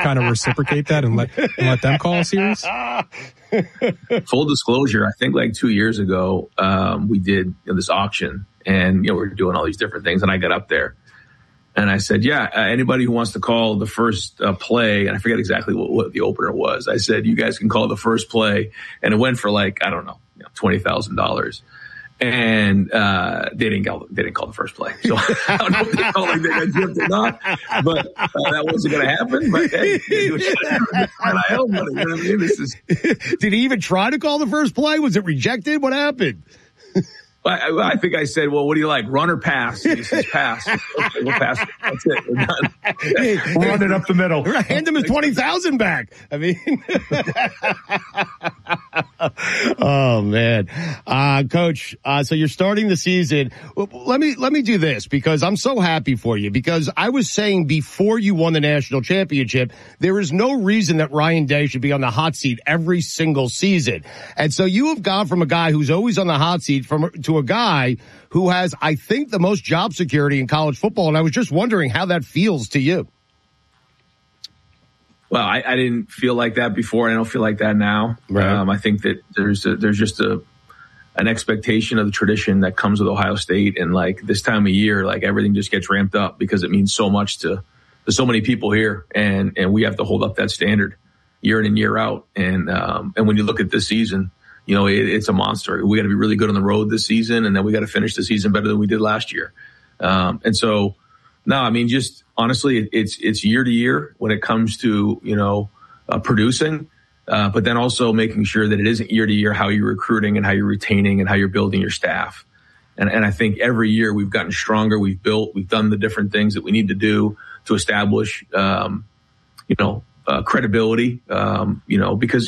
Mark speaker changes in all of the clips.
Speaker 1: kind of reciprocate that and let them call a series?
Speaker 2: Full disclosure, I think like 2 years ago, we did this auction, and we were doing all these different things, and I got up there and I said, anybody who wants to call the first play, and I forget exactly what the opener was. I said, you guys can call the first play, and it went for like, I don't know, $20,000. And they didn't call the first play. So I don't know if they called like they got gypped or not, but that wasn't going to happen. But hey, NIL money, you know what I mean?
Speaker 3: Did he even try to call the first play? Was it rejected? What happened?
Speaker 2: I think I said, well, what do you like, run or pass? And he says, pass. Okay, we'll pass it. That's it. We're done.
Speaker 4: Run it up the middle.
Speaker 3: Hand him his 20,000 back. I mean, oh man, Coach. So you're starting the season. Let me do this because I'm so happy for you. Because I was saying before you won the national championship, there is no reason that Ryan Day should be on the hot seat every single season. And so you have gone from a guy who's always on the hot seat to a guy who has, I think, the most job security in college football. And I was just wondering how that feels to you.
Speaker 2: Well, I didn't feel like that before, and I don't feel like that now. Right. I think that there's just an expectation of the tradition that comes with Ohio State, and like this time of year, like everything just gets ramped up because it means so much to so many people here, and we have to hold up that standard year in and year out. And when you look at this season, it's a monster. We got to be really good on the road this season, and then we got to finish the season better than we did last year. And so, no, I mean, just honestly, it's year to year when it comes to, producing, but then also making sure that it isn't year to year how you're recruiting and how you're retaining and how you're building your staff. And I think every year we've gotten stronger. We've done the different things that we need to do to establish, credibility, because,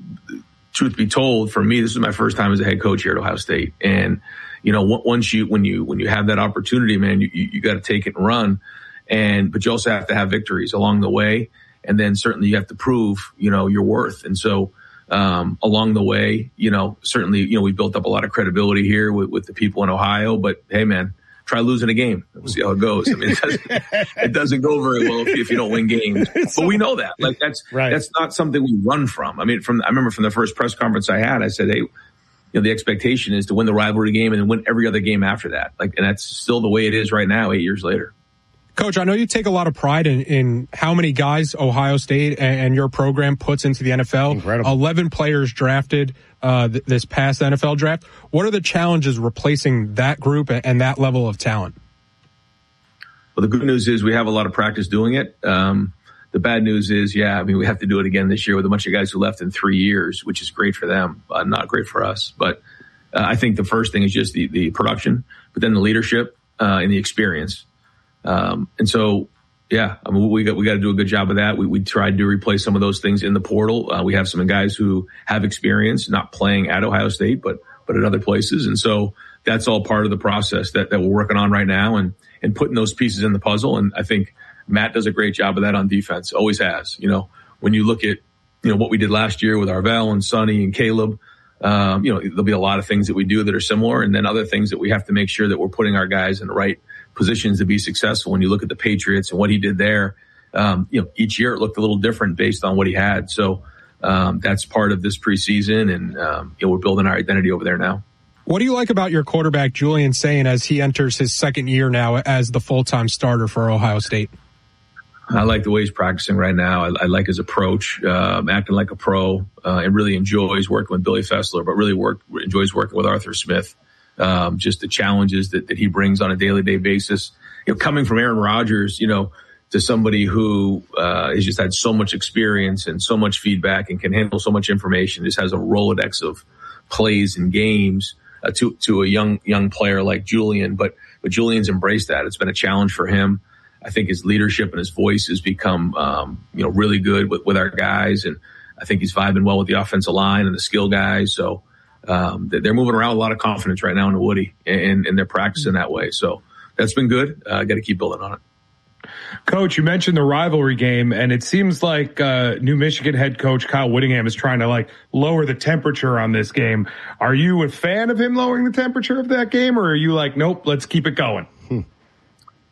Speaker 2: truth be told, for me, this is my first time as a head coach here at Ohio State. And, when you have that opportunity, man, you got to take it and run. But you also have to have victories along the way. And then certainly you have to prove, your worth. And so, along the way, certainly, we built up a lot of credibility here with the people in Ohio, but hey, man, try losing a game. We'll see how it goes. I mean, it doesn't go very well if you don't win games. But we know that. Like that's not something we run from. I mean, I remember from the first press conference I had, I said, hey, the expectation is to win the rivalry game and then win every other game after that. Like, and that's still the way it is right now, 8 years later.
Speaker 1: Coach, I know you take a lot of pride in how many guys Ohio State and your program puts into the NFL. Incredible. 11 players drafted this past NFL draft. What are the challenges replacing that group and that level of talent?
Speaker 2: Well, the good news is we have a lot of practice doing it. The bad news is, we have to do it again this year with a bunch of guys who left in 3 years, which is great for them, not great for us. But I think the first thing is just the production, but then the leadership and the experience. And so, we got to do a good job of that. We tried to replace some of those things in the portal. We have some guys who have experience, not playing at Ohio State, but at other places. And so that's all part of the process that we're working on right now and putting those pieces in the puzzle. And I think Matt does a great job of that on defense. Always has. When you look at, what we did last year with Arvell and Sonny and Caleb, there'll be a lot of things that we do that are similar, and then other things that we have to make sure that we're putting our guys in the right positions to be successful. When you look at the Patriots and what he did there, each year it looked a little different based on what he had. So that's part of this preseason, and we're building our identity over there now.
Speaker 1: What do you like about your quarterback, Julian Sayin, as he enters his second year now as the full-time starter for Ohio State?
Speaker 2: I like the way he's practicing right now. I like his approach, acting like a pro, and really enjoys working with Billy Fessler, but really enjoys working with Arthur Smith. Just the challenges that he brings on a day-to-day basis. Coming from Aaron Rodgers, to somebody who has just had so much experience and so much feedback and can handle so much information, just has a Rolodex of plays and games to a young player like Julian. But Julian's embraced that. It's been a challenge for him. I think his leadership and his voice has become, really good with our guys. And I think he's vibing well with the offensive line and the skill guys. So, they're moving around with a lot of confidence right now in the Woody, and they're practicing that way. So that's been good. Got to keep building on it.
Speaker 4: Coach, you mentioned the rivalry game, and it seems like New Michigan head coach Kyle Whittingham is trying to lower the temperature on this game. Are you a fan of him lowering the temperature of that game, or are you like, nope, let's keep it going?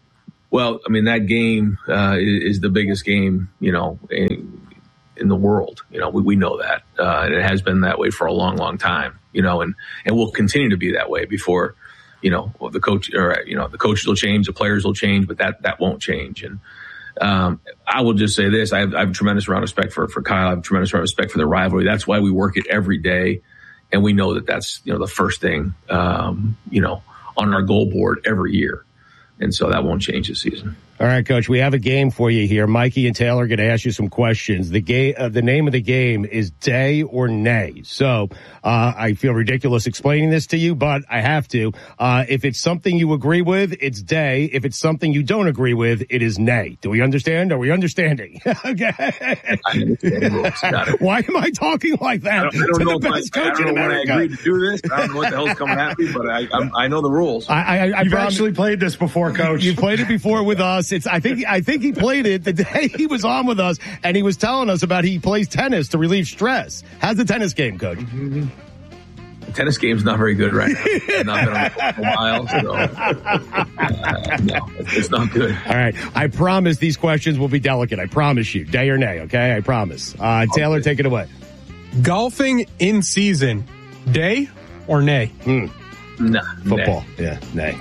Speaker 2: Well, I mean, that game is the biggest game, you know, in the world. You know, we know that. And it has been that way for a long, long time, you know, and will continue to be that way before, you know, the coaches will change, the players will change, but that won't change. And I will just say this. I have a tremendous amount of respect for Kyle. I have a tremendous amount of respect for the rivalry. That's why we work it every day. And we know that that's, you know, the first thing, you know, on our goal board every year. And so that won't change this season.
Speaker 3: All right, Coach, we have a game for you here. Mikey and Taylor are going to ask you some questions. The name of the game is Day or Nay. So I feel ridiculous explaining this to you, but I have to. If it's something you agree with, it's Day. If it's something you don't agree with, it is Nay. Do we understand? Are we understanding? Okay.
Speaker 2: I understand.
Speaker 3: Why am I talking like that?
Speaker 2: I don't know when I agreed to do this. I don't know what the hell's coming at me, but I know the rules.
Speaker 4: You've actually played this before, Coach.
Speaker 3: You played it before with us. I think he played it the day he was on with us, and he was telling us about he plays tennis to relieve stress. How's the tennis game, Coach?
Speaker 2: Mm-hmm. The tennis game's not very good right now. I've not been on it for a while, so no, it's not good.
Speaker 3: All right. I promise these questions will be delicate. I promise you. Day or nay, okay? I promise. Taylor,
Speaker 2: okay.
Speaker 3: Take it away.
Speaker 1: Golfing in season, day or nay?
Speaker 2: Nah,
Speaker 3: football.
Speaker 2: Nay.
Speaker 3: Yeah, nay.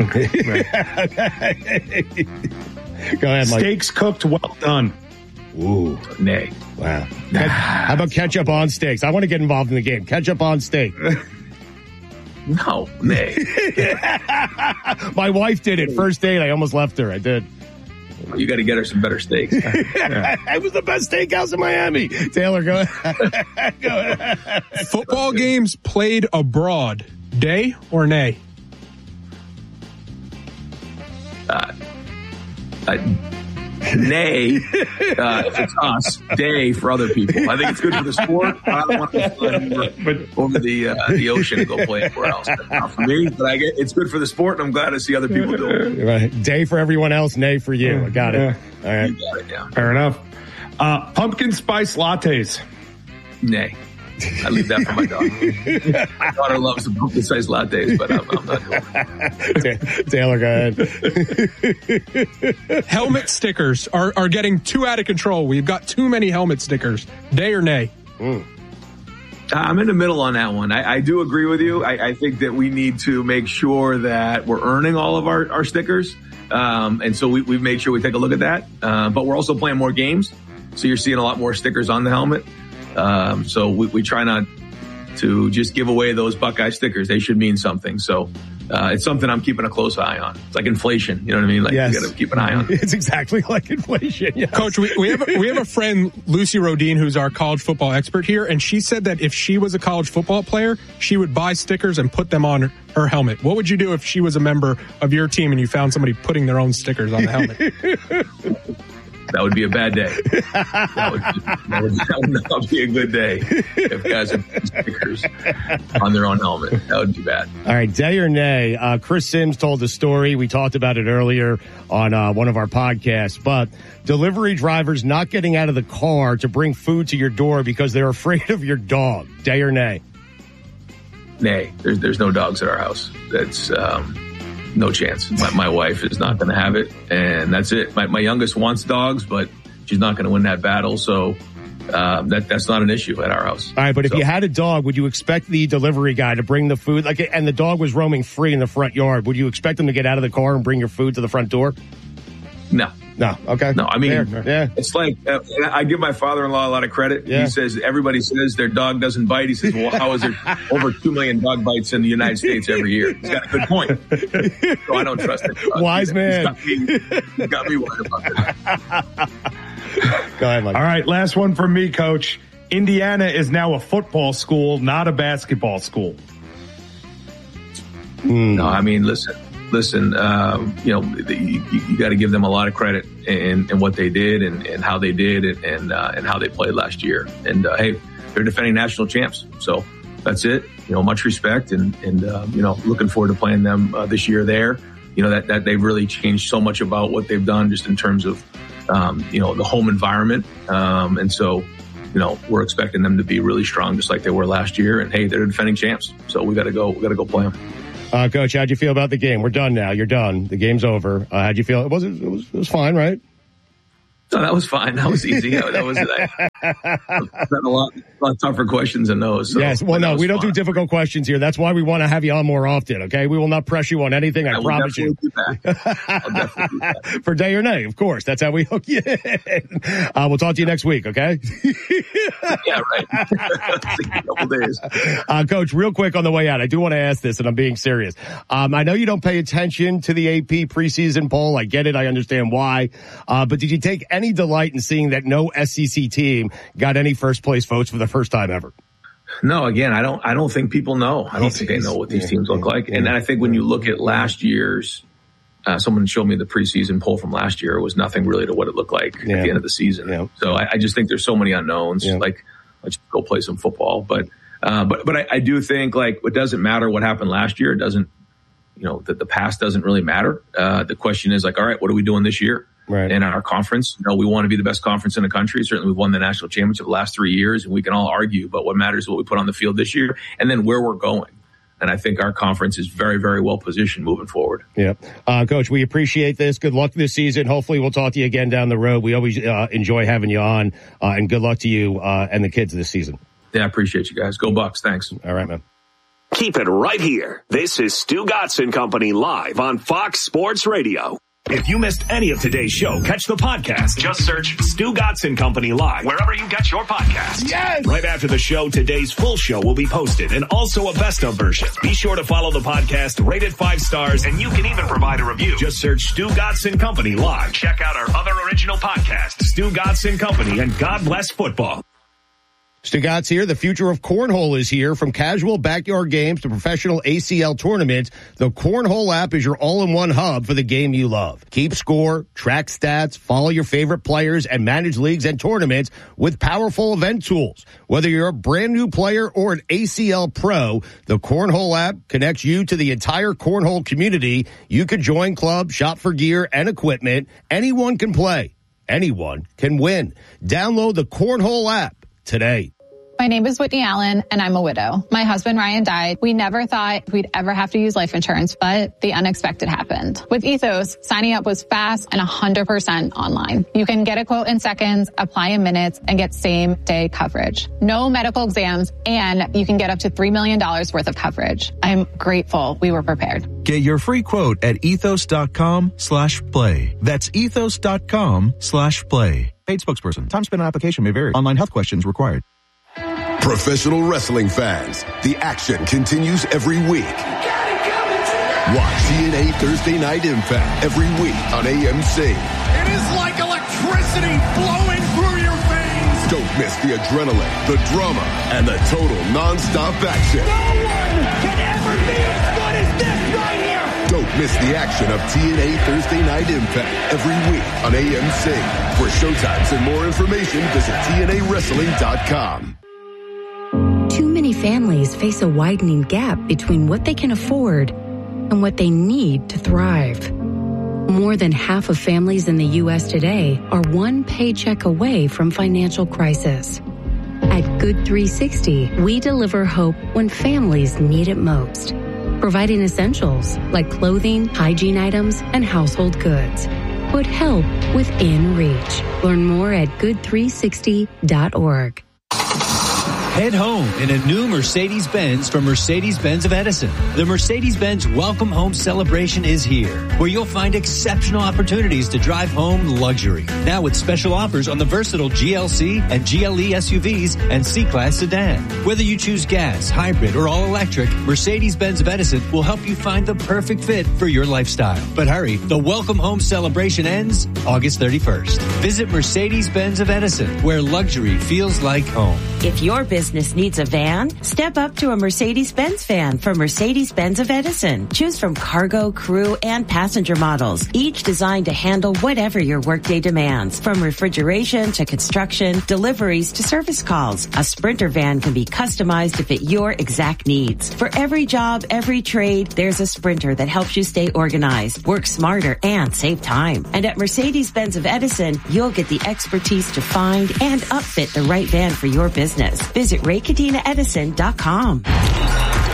Speaker 3: Go ahead, Mike.
Speaker 4: Steaks cooked well done.
Speaker 3: Ooh.
Speaker 2: Nay.
Speaker 3: Wow. How about ketchup on steaks? I want to get involved in the game. Ketchup on steak.
Speaker 2: No, nay.
Speaker 3: My wife did it. First date, I almost left her. I did.
Speaker 2: You got to get her some better steaks.
Speaker 3: It was the best steakhouse in Miami. Taylor, go ahead. Go ahead.
Speaker 1: Football games played abroad, day or nay?
Speaker 2: Nay, if it's us, day for other people. I think it's good for the sport. I don't want to fly over the ocean and go play anywhere else. Not for me, but it's good for the sport, and I'm glad to see other people do it.
Speaker 3: Right. Day for everyone else, nay for you. I got it.
Speaker 2: Yeah.
Speaker 3: All right.
Speaker 2: You got it, yeah.
Speaker 4: Fair enough. Pumpkin spice lattes.
Speaker 2: Nay. I leave that for my daughter. My daughter loves the pumpkin spice lattes, but I'm not doing it.
Speaker 3: Taylor, go ahead.
Speaker 1: Helmet stickers are getting too out of control. We've got too many helmet stickers. Day or nay?
Speaker 2: I'm in the middle on that one. I do agree with you. I think that we need to make sure that we're earning all of our stickers. And so we've made sure we take a look at that. But we're also playing more games. So you're seeing a lot more stickers on the helmet. So we try not to just give away those Buckeye stickers. They should mean something. So it's something I'm keeping a close eye on. It's like inflation. You know what I mean? Like
Speaker 3: yes.
Speaker 2: You got to keep an eye on.
Speaker 3: It's exactly like inflation. Yes.
Speaker 1: Coach, we have a friend, Lucy Rodine, who's our college football expert here, and she said that if she was a college football player, she would buy stickers and put them on her helmet. What would you do if she was a member of your team and you found somebody putting their own stickers on the helmet?
Speaker 2: That would be a bad day. That would not be a good day if guys have stickers on their own helmet. That would be bad.
Speaker 3: All right, day or nay. Chris Sims told the story. We talked about it earlier on one of our podcasts. But delivery drivers not getting out of the car to bring food to your door because they're afraid of your dog. Day or nay?
Speaker 2: Nay. There's no dogs at our house. That's no chance. My wife is not going to have it, and that's it. My youngest wants dogs, but she's not going to win that battle. So that's not an issue at our house.
Speaker 3: All right, but if you had a dog, would you expect the delivery guy to bring the food? And the dog was roaming free in the front yard, would you expect him to get out of the car and bring your food to the front door?
Speaker 2: No.
Speaker 3: No. Okay.
Speaker 2: No, I mean,
Speaker 3: yeah.
Speaker 2: It's like, I give my father-in-law a lot of credit. Yeah. He says, everybody says their dog doesn't bite. He says, well, how is there over 2 million dog bites in the United States every year? He's got a good point. So I don't trust it.
Speaker 3: Wise man.
Speaker 2: He's got me worried about that.
Speaker 3: Go ahead, Mike.
Speaker 4: All right. Last one from me, Coach. Indiana is now a football school, not a basketball school.
Speaker 2: No, I mean, listen, you got to give them a lot of credit in what they did and how they did it and how they played last year. And hey, they're defending national champs, so that's it. Much respect and looking forward to playing them this year. There, that they've really changed so much about what they've done just in terms of the home environment. And so we're expecting them to be really strong, just like they were last year. And hey, they're defending champs, so we got to go play them.
Speaker 3: Coach, how'd you feel about the game? We're done now. You're done. The game's over. How'd you feel? It was fine, right?
Speaker 2: No, that was fine. That was easy. That was a lot tougher questions than those. So
Speaker 3: yes. Well, no, we don't do difficult questions here. That's why we want to have you on more often. Okay. We will not press you on anything. I promise you.
Speaker 2: I'll definitely do that.
Speaker 3: For day or night, of course. That's how we hook you in. We'll talk to you next week. Okay.
Speaker 2: Yeah, right. See you in a couple days.
Speaker 3: Coach, real quick on the way out, I do want to ask this, and I'm being serious. I know you don't pay attention to the AP preseason poll. I get it. I understand why. But did you take any delight in seeing that no SEC team got any first place votes for the first time ever?
Speaker 2: No, again, I don't think people know. I don't think they know what these teams look like. And I think when you look at last year's, someone showed me the preseason poll from last year. It was nothing really to what it looked like at the end of the season. Yeah. So I just think there's so many unknowns. Yeah. Like, let's go play some football. But I do think, like, it doesn't matter what happened last year. It doesn't, the past doesn't really matter. The question is, like, all right, what are we doing this year? Right. In our conference? We want to be the best conference in the country. Certainly we've won the national championship the last 3 years, and we can all argue, but what matters is what we put on the field this year and then where we're going. And I think our conference is very, very well positioned moving forward.
Speaker 3: Yeah. Coach, we appreciate this. Good luck this season. Hopefully we'll talk to you again down the road. We always enjoy having you on, and good luck to you and the kids this season.
Speaker 2: Yeah, I appreciate you guys. Go Bucks. Thanks.
Speaker 3: All right, man.
Speaker 5: Keep it right here. This is Stu Gotson Company live on Fox Sports Radio. If you missed any of today's show, catch the podcast. Just search Stu Gotson Company Live wherever you get your podcasts.
Speaker 3: Yes!
Speaker 5: Right after the show, today's full show will be posted and also a best of version. Be sure to follow the podcast, rate it 5 stars, and you can even provide a review. Just search Stu Gotson Company Live. Check out our other original podcasts, Stu Gotson Company and God Bless Football.
Speaker 3: Stu Gotz here. The future of cornhole is here. From casual backyard games to professional ACL tournaments, the Cornhole app is your all-in-one hub for the game you love. Keep score, track stats, follow your favorite players, and manage leagues and tournaments with powerful event tools. Whether you're a brand new player or an ACL pro, the Cornhole app connects you to the entire cornhole community. You could join clubs, shop for gear and equipment. Anyone can play. Anyone can win. Download the Cornhole app today.
Speaker 6: My name is Whitney Allen, and I'm a widow. My husband, Ryan, died. We never thought we'd ever have to use life insurance, but the unexpected happened. With Ethos, signing up was fast and 100% online. You can get a quote in seconds, apply in minutes, and get same-day coverage. No medical exams, and you can get up to $3 million worth of coverage. I'm grateful we were prepared.
Speaker 7: Get your free quote at ethos.com/play. That's ethos.com/play. Paid spokesperson. Time spent on application may vary. Online health questions required.
Speaker 8: Professional wrestling fans, the action continues every week. Watch TNA Thursday Night Impact every week on AMC.
Speaker 9: It is like electricity flowing through your veins.
Speaker 8: Don't miss the adrenaline, the drama, and the total non-stop action.
Speaker 9: No one can ever be as good as this right here.
Speaker 8: Don't miss the action of TNA Thursday Night Impact every week on AMC. For showtimes and more information, visit TNAWrestling.com.
Speaker 10: Too many families face a widening gap between what they can afford and what they need to thrive. More than half of families in the U.S. today are one paycheck away from financial crisis. At Good 360, we deliver hope when families need it most, providing essentials like clothing, hygiene items, and household goods. Put help within reach. Learn more at good360.org.
Speaker 11: Head home in a new Mercedes-Benz from Mercedes-Benz of Edison. The Mercedes-Benz Welcome Home Celebration is here, where you'll find exceptional opportunities to drive home luxury. Now with special offers on the versatile GLC and GLE SUVs and C-Class sedan. Whether you choose gas, hybrid, or all-electric, Mercedes-Benz of Edison will help you find the perfect fit for your lifestyle. But hurry, the Welcome Home Celebration ends August 31st. Visit Mercedes-Benz of Edison, where luxury feels like home.
Speaker 12: If your business needs a van, step up to a Mercedes-Benz van from Mercedes-Benz of Edison. Choose from cargo, crew, and passenger models, each designed to handle whatever your workday demands. From refrigeration to construction, deliveries to service calls, a Sprinter van can be customized to fit your exact needs. For every job, every trade, there's a Sprinter that helps you stay organized, work smarter, and save time. And at Mercedes-Benz of Edison, you'll get the expertise to find and upfit the right van for your business. Visit RayCatinaEdison.com.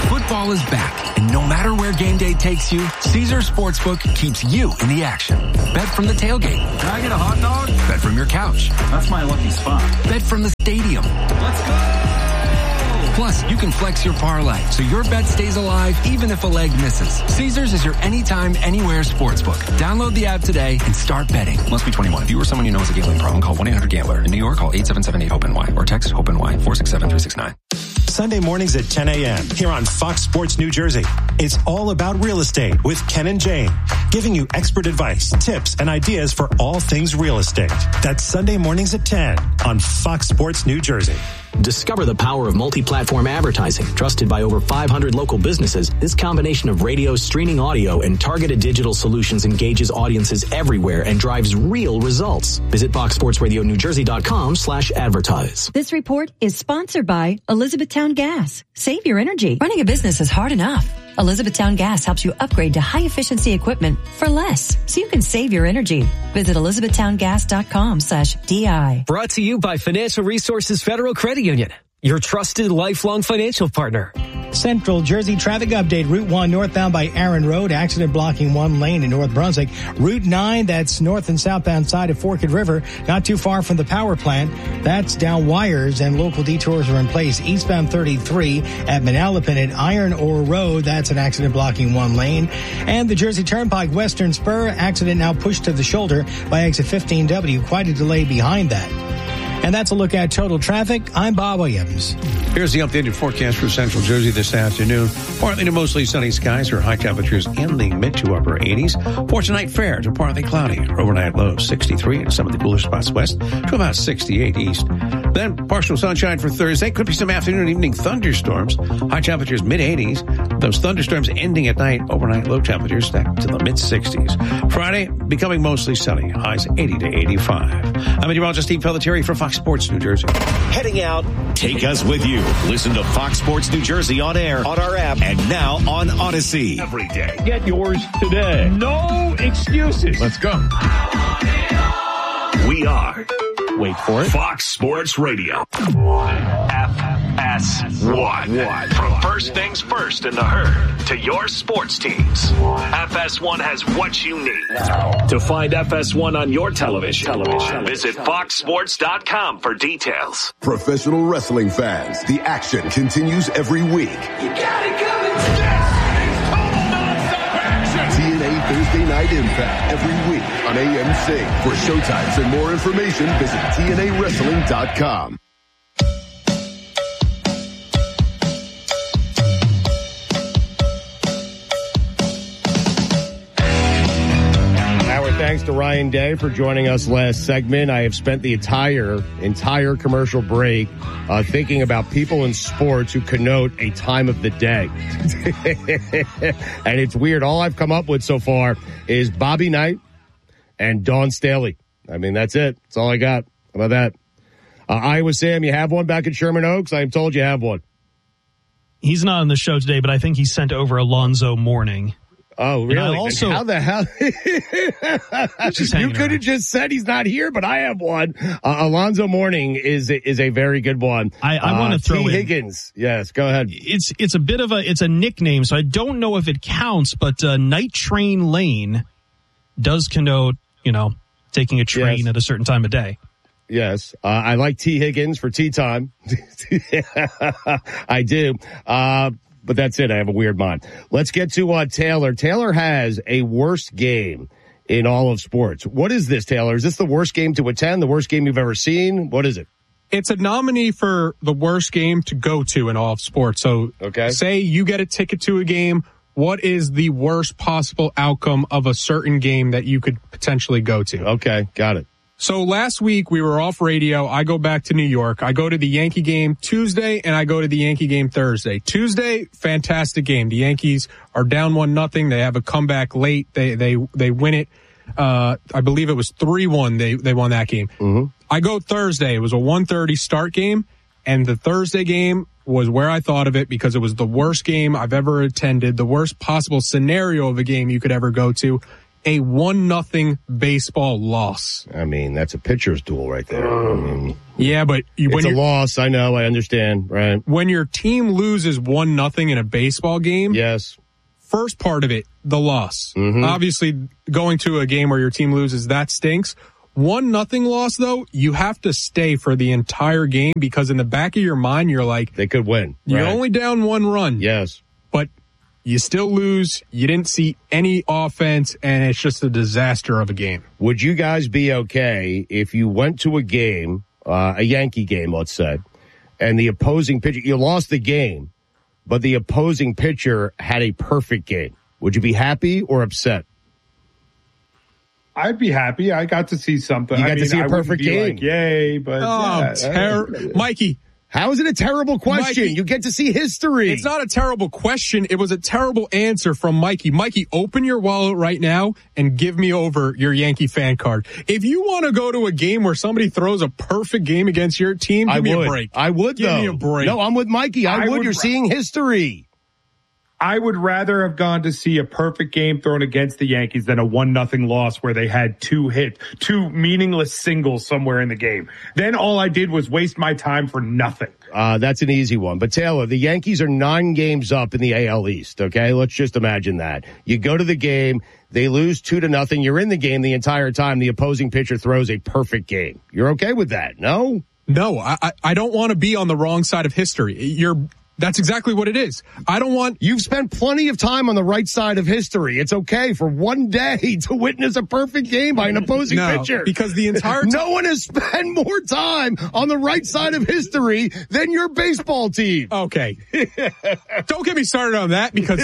Speaker 13: Football is back, and no matter where game day takes you, Caesars Sportsbook keeps you in the action. Bet from the tailgate.
Speaker 14: Can I get a hot dog?
Speaker 13: Bet from your couch.
Speaker 14: That's my lucky spot.
Speaker 13: Bet from the stadium.
Speaker 14: Let's go!
Speaker 13: Plus, you can flex your parlay, so your bet stays alive even if a leg misses. Caesars is your anytime, anywhere sportsbook. Download the app today and start betting.
Speaker 15: Must be 21. If you or someone you know has a gambling problem, call 1-800-GAMBLER. In New York, call 877-8-HOPE-NY or text HOPE-NY 467-369.
Speaker 16: Sunday mornings at 10 a.m. here on Fox Sports New Jersey. It's all about real estate with Ken and Jane, giving you expert advice, tips, and ideas for all things real estate. That's Sunday mornings at 10 on Fox Sports New Jersey.
Speaker 17: Discover the power of multi-platform advertising. Trusted by over 500 local businesses, this combination of radio, streaming audio, and targeted digital solutions engages audiences everywhere and drives real results. Visit foxsportsradionewjersey.com/advertise.
Speaker 18: This report is sponsored by Elizabethtown Gas. Save your energy. Running a business is hard enough. Elizabethtown Gas helps you upgrade to high-efficiency equipment for less, so you can save your energy. Visit elizabethtowngas.com/DI.
Speaker 19: Brought to you by Financial Resources Federal Credit Union, your trusted lifelong financial partner.
Speaker 20: Central Jersey traffic update. Route 1 northbound by Aaron Road. Accident blocking one lane in North Brunswick. Route 9, that's north and southbound side of Forked River. Not too far from the power plant. That's down wires and local detours are in place. Eastbound 33 at Manalapan at Iron Ore Road. That's an accident blocking one lane. And the Jersey Turnpike Western Spur. Accident now pushed to the shoulder by exit 15W. Quite a delay behind that. And that's a look at total traffic. I'm Bob Williams.
Speaker 21: Here's the updated forecast for Central Jersey this afternoon. Partly to mostly sunny skies or high temperatures in the mid to upper 80s. For tonight, fair to partly cloudy. Overnight low 63 and some of the cooler spots west to about 68 east. Then partial sunshine for Thursday. Could be some afternoon and evening thunderstorms. High temperatures mid 80s. Those thunderstorms ending at night. Overnight low temperatures back to the mid 60s. Friday becoming mostly sunny. Highs 80 to 85. I'm meteorologist Steve Pelletieri for Fox Sports New Jersey.
Speaker 5: Heading out. Take us with you. Listen to Fox Sports New Jersey on air, on our app, and now on Odyssey. Every day.
Speaker 22: Get yours today. No excuses.
Speaker 5: Let's go. We are.
Speaker 22: Wait for it.
Speaker 5: Fox Sports Radio. FS1. From first things first in the herd to your sports teams. FS1 has what you need. To find FS1 on your television, visit foxsports.com for details.
Speaker 8: Professional wrestling fans, the action continues every week.
Speaker 9: You got it coming today.
Speaker 8: TNA Thursday Night Impact every week on AMC. For showtimes and more information, visit TNAWrestling.com.
Speaker 3: Thanks to Ryan Day for joining us last segment. I have spent the entire commercial break thinking about people in sports who connote a time of the day. And it's weird. All I've come up with so far is Bobby Knight and Dawn Staley. I mean, that's it. That's all I got. How about that? Iowa Sam, you have one back at Sherman Oaks? I am told you have one.
Speaker 23: He's not on the show today, but I think he sent over Alonzo Mourning.
Speaker 3: Oh, really? Also, how the hell? You could have just said he's not here, but I have one. Alonzo Mourning is a very good one.
Speaker 23: I want to throw
Speaker 3: T.
Speaker 23: in
Speaker 3: Higgins. Yes, go ahead.
Speaker 23: It's a bit of it's a nickname, so I don't know if it counts, but Night Train Lane does connote, taking a train at a certain time of day.
Speaker 3: Yes. I like T. Higgins for tea time. I do. But that's it. I have a weird mind. Let's get to Taylor. Taylor has a worst game in all of sports. What is this, Taylor? Is this the worst game to attend, the worst game you've ever seen? What is it?
Speaker 1: It's a nominee for the worst game to go to in all of sports. So say you get a ticket to a game. What is the worst possible outcome of a certain game that you could potentially go to?
Speaker 3: Okay, got it.
Speaker 1: So last week we were off radio. I go back to New York. I go to the Yankee game Tuesday and I go to the Yankee game Thursday. Tuesday, fantastic game. The Yankees are down 1-0. They have a comeback late. They win it. I believe it was 3-1. They won that game.
Speaker 3: Mm-hmm.
Speaker 1: I go Thursday. It was a 1:30 start game, and the Thursday game was where I thought of it because it was the worst game I've ever attended, the worst possible scenario of a game you could ever go to. a 1-0 baseball loss.
Speaker 3: I mean, that's a pitcher's duel right there.
Speaker 1: Yeah, but
Speaker 3: it's a loss. I know. I understand. Right.
Speaker 1: When your team loses 1-0 in a baseball game.
Speaker 3: Yes.
Speaker 1: First part of it, the loss. Obviously, going to a game where your team loses, that stinks. 1-0 loss, though, you have to stay for the entire game because in the back of your mind, you're like,
Speaker 3: they could win.
Speaker 1: You're only down 1 run.
Speaker 3: Yes.
Speaker 1: But you still lose. You didn't see any offense, and it's just a disaster of a game.
Speaker 3: Would you guys be okay if you went to a game, a Yankee game, let's say, and the opposing pitcher, you lost the game, but the opposing pitcher had a perfect game? Would you be happy or upset?
Speaker 2: I'd be happy. I got to see something.
Speaker 3: You got to see a perfect game.
Speaker 2: Like, yay, but
Speaker 1: Mikey.
Speaker 3: How is it a terrible question?
Speaker 1: Mikey,
Speaker 3: you get to see history.
Speaker 1: It's not a terrible question. It was a terrible answer from Mikey. Mikey, open your wallet right now and give me over your Yankee fan card. If you want to go to a game where somebody throws a perfect game against your team, give me a break.
Speaker 3: I would,
Speaker 1: give me a break.
Speaker 3: No, I'm with Mikey. I would. You're seeing history.
Speaker 2: I would rather have gone to see a perfect game thrown against the Yankees than a 1-0 loss where they had two meaningless singles somewhere in the game. Then all I did was waste my time for nothing.
Speaker 3: That's an easy one. But Taylor, the Yankees are 9 games up in the AL East. Okay, let's just imagine that. You go to the game, they lose 2-0. You're in the game the entire time. The opposing pitcher throws a perfect game. You're okay with that? No?
Speaker 1: No, I don't want to be on the wrong side of history. That's exactly what it is.
Speaker 3: You've spent plenty of time on the right side of history. It's okay for one day to witness a perfect game by an opposing pitcher.
Speaker 1: Because the entire time.
Speaker 3: No one has spent more time on the right side of history than your baseball team.
Speaker 1: Okay. Don't get me started on that because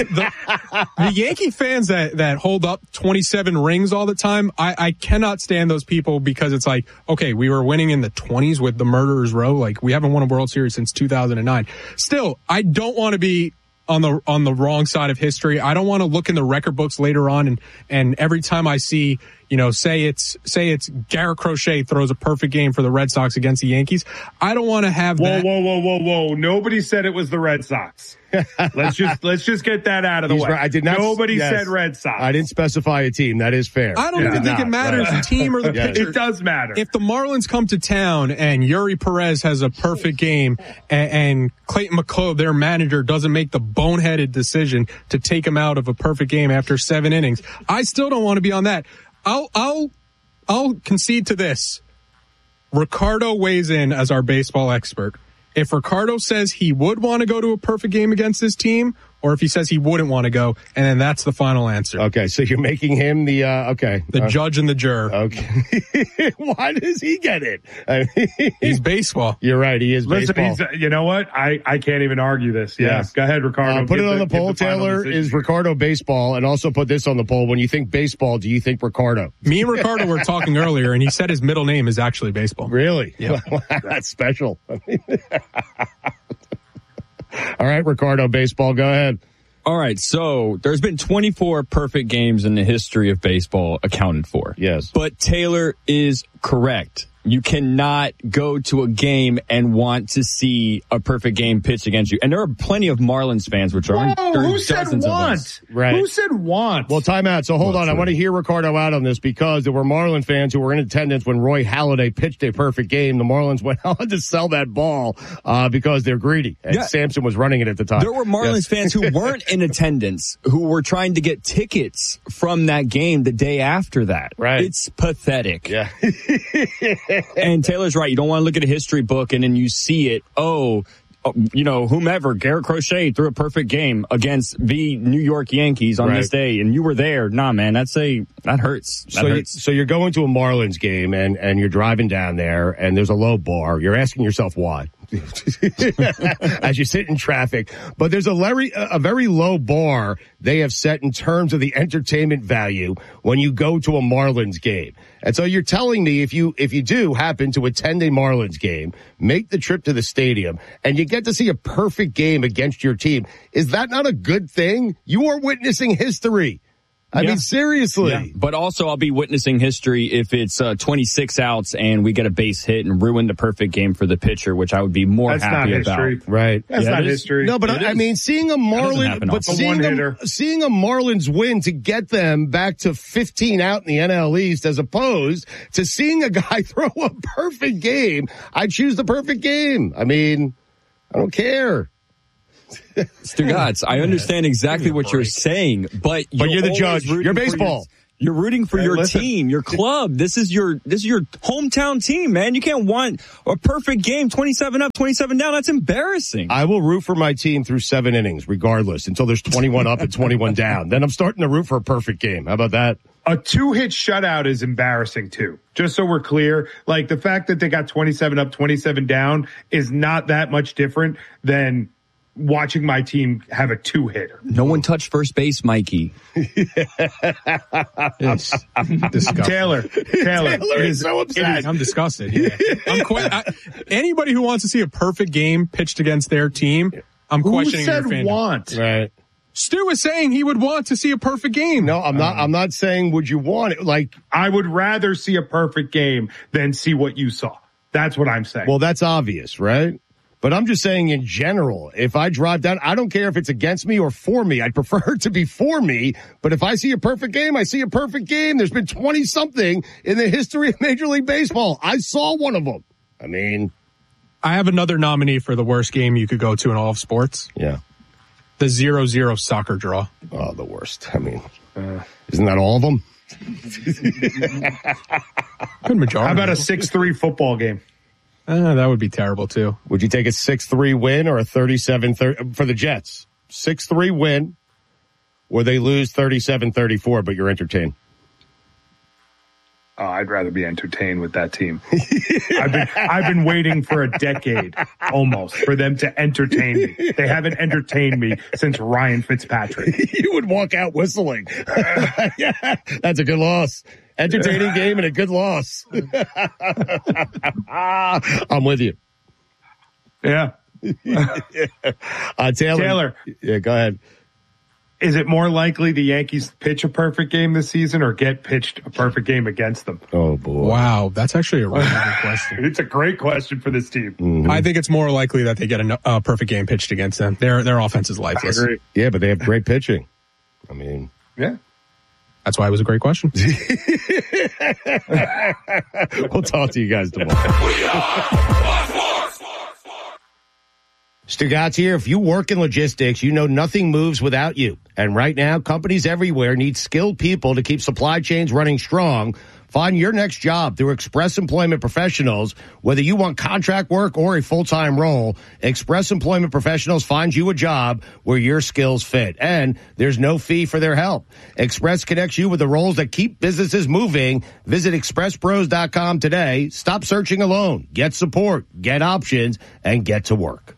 Speaker 1: the Yankee fans that hold up 27 rings all the time, I cannot stand those people because it's like, okay, we were winning in the 20s with the Murderers Row. Like, we haven't won a World Series since 2009. Still, I don't want to be on the wrong side of history. I don't want to look in the record books later on and every time I see, say it's Garrett Crochet throws a perfect game for the Red Sox against the Yankees. I don't want to have that.
Speaker 2: Whoa. Nobody said it was the Red Sox. Let's just get that out of the way.
Speaker 3: Right. I did not.
Speaker 2: Nobody said Red Sox.
Speaker 3: I didn't specify a team. That is fair.
Speaker 1: I don't even think it matters, the team or the pitcher.
Speaker 2: It does matter.
Speaker 1: If the Marlins come to town and Yuri Perez has a perfect game and Clayton McCullough, their manager, doesn't make the boneheaded decision to take him out of a perfect game after 7 innings, I still don't want to be on that. I'll concede to this. Ricardo weighs in as our baseball expert. If Ricardo says he would want to go to a perfect game against his team, or if he says he wouldn't want to go, and then that's the final answer.
Speaker 3: Okay, so you're making him the
Speaker 1: judge and the juror.
Speaker 3: Okay. Why does he get it?
Speaker 1: He's baseball.
Speaker 3: You're right, he is baseball.
Speaker 2: You know what? I can't even argue this. Yeah. Go ahead, Ricardo.
Speaker 3: Put it on the poll, Taylor. Is Ricardo baseball? And also put this on the poll. When you think baseball, do you think Ricardo?
Speaker 1: Me and Ricardo were talking earlier, and he said his middle name is actually baseball.
Speaker 3: Really?
Speaker 1: Yeah.
Speaker 3: That's special. All right, Ricardo, baseball, go ahead.
Speaker 4: All right, so there's been 24 perfect games in the history of baseball accounted for.
Speaker 3: Yes.
Speaker 4: But Taylor is correct. You cannot go to a game and want to see a perfect game pitched against you. And there are plenty of Marlins fans, which are
Speaker 2: who said want?
Speaker 3: Right.
Speaker 2: Who said want?
Speaker 3: Well, time out. So hold on. I want to hear Ricardo out on this because there were Marlin fans who were in attendance when Roy Halladay pitched a perfect game. The Marlins went on to sell that ball because they're greedy. And Sampson was running it at the time.
Speaker 4: There were Marlins fans who weren't in attendance who were trying to get tickets from that game the day after that.
Speaker 3: Right.
Speaker 4: It's pathetic.
Speaker 3: Yeah.
Speaker 4: And Taylor's right. You don't want to look at a history book and then you see it. Whomever, Garrett Crochet threw a perfect game against the New York Yankees on this day, and you were there. Nah, man, that hurts. That hurts.
Speaker 3: So you're going to a Marlins game and you're driving down there and there's a low bar. You're asking yourself why. As you sit in traffic, but there's a very low bar they have set in terms of the entertainment value when you go to a Marlins game. And so you're telling me if you do happen to attend a Marlins game, make the trip to the stadium, and you get to see a perfect game against your team, is that not a good thing? You are witnessing history. I mean, seriously.
Speaker 4: Yeah. But also, I'll be witnessing history if it's 26 outs and we get a base hit and ruin the perfect game for the pitcher, which I would be more happy about.
Speaker 3: Right.
Speaker 2: That's not history.
Speaker 3: No, but I mean, seeing a Marlins win to get them back to 15 out in the NL East, as opposed to seeing a guy throw a perfect game, I choose the perfect game. I mean, I don't care.
Speaker 4: Stugotz, I understand exactly what you're saying, but
Speaker 3: you're the judge. You're baseball.
Speaker 4: You're rooting for your team, your club. This is your hometown team, man. You can't want a perfect game, 27 up, 27 down. That's embarrassing.
Speaker 3: I will root for my team through 7 innings, regardless, until there's 21 up and 21 down. Then I'm starting to root for a perfect game. How about that?
Speaker 2: A 2-hit shutout is embarrassing too. Just so we're clear, like the fact that they got 27 up, 27 down is not that much different than watching my team have a 2-hitter.
Speaker 4: No one touched first base, Mikey.
Speaker 1: It's disgusting.
Speaker 2: Taylor
Speaker 3: is so upset.
Speaker 1: I'm disgusted. Yeah. Anybody who wants to see a perfect game pitched against their team, I'm questioning your fandom.
Speaker 2: Want?
Speaker 3: Right.
Speaker 1: Stu is saying he would want to see a perfect game.
Speaker 3: No, I'm not. I'm not saying would you want it. Like,
Speaker 2: I would rather see a perfect game than see what you saw. That's what I'm saying.
Speaker 3: Well, that's obvious, right? But I'm just saying in general, if I drive down, I don't care if it's against me or for me. I'd prefer it to be for me. But if I see a perfect game, I see a perfect game. There's been 20-something in the history of Major League Baseball. I saw one of them. I mean,
Speaker 1: I have another nominee for the worst game you could go to in all of sports.
Speaker 3: Yeah.
Speaker 1: The 0-0 soccer draw.
Speaker 3: Oh, the worst. I mean, isn't that all of them?
Speaker 1: Good majority.
Speaker 2: How about a 6-3 football game?
Speaker 1: That would be terrible, too.
Speaker 3: Would you take a 6-3 win or a 37-30 for the Jets? 6-3 win, or they lose 37-34, but you're entertained?
Speaker 2: Oh, I'd rather be entertained with that team. I've been waiting for a decade almost for them to entertain me. They haven't entertained me since Ryan Fitzpatrick.
Speaker 3: You would walk out whistling. Yeah, that's a good loss. Entertaining game and a good loss. I'm with you.
Speaker 2: Yeah.
Speaker 3: Taylor. Yeah, go ahead.
Speaker 2: Is it more likely the Yankees pitch a perfect game this season or get pitched a perfect game against them?
Speaker 3: Oh, boy.
Speaker 1: Wow, that's actually a really good question.
Speaker 2: It's a great question for this team.
Speaker 3: Mm-hmm.
Speaker 1: I think it's more likely that they get a perfect game pitched against them. Their offense is lifeless.
Speaker 2: I agree.
Speaker 3: Yeah, but they have great pitching. I mean,
Speaker 2: yeah.
Speaker 1: That's why it was a great question.
Speaker 3: We'll talk to you guys tomorrow. Stugotz here. If you work in logistics, you know nothing moves without you. And right now, companies everywhere need skilled people to keep supply chains running strong. Find your next job through Express Employment Professionals. Whether you want contract work or a full-time role, Express Employment Professionals finds you a job where your skills fit. And there's no fee for their help. Express connects you with the roles that keep businesses moving. Visit expresspros.com today. Stop searching alone. Get support, get options, and get to work.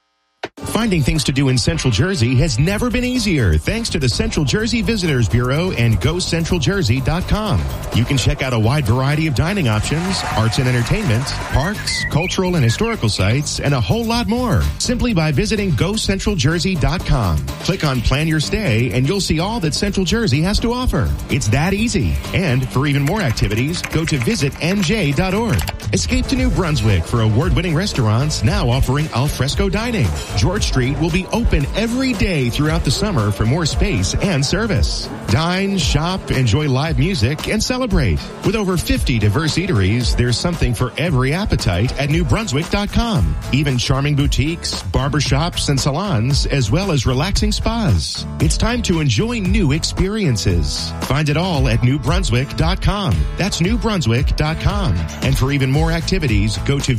Speaker 6: Finding things to do in Central Jersey has never been easier thanks to the Central Jersey Visitors Bureau and GoCentralJersey.com. You can check out a wide variety of dining options, arts and entertainment, parks, cultural and historical sites, and a whole lot more simply by visiting GoCentralJersey.com. Click on Plan Your Stay and you'll see all that Central Jersey has to offer. It's that easy. And for even more activities, go to visitnj.org. Escape to New Brunswick for award-winning restaurants now offering al fresco dining. George Street will be open every day throughout the summer for more space and service. Dine, shop, enjoy live music, and celebrate. With over 50 diverse eateries, there's something for every appetite at newbrunswick.com. Even charming boutiques, barbershops, and salons, as well as relaxing spas. It's time to enjoy new experiences. Find it all at newbrunswick.com. That's newbrunswick.com. And for even more activities, go to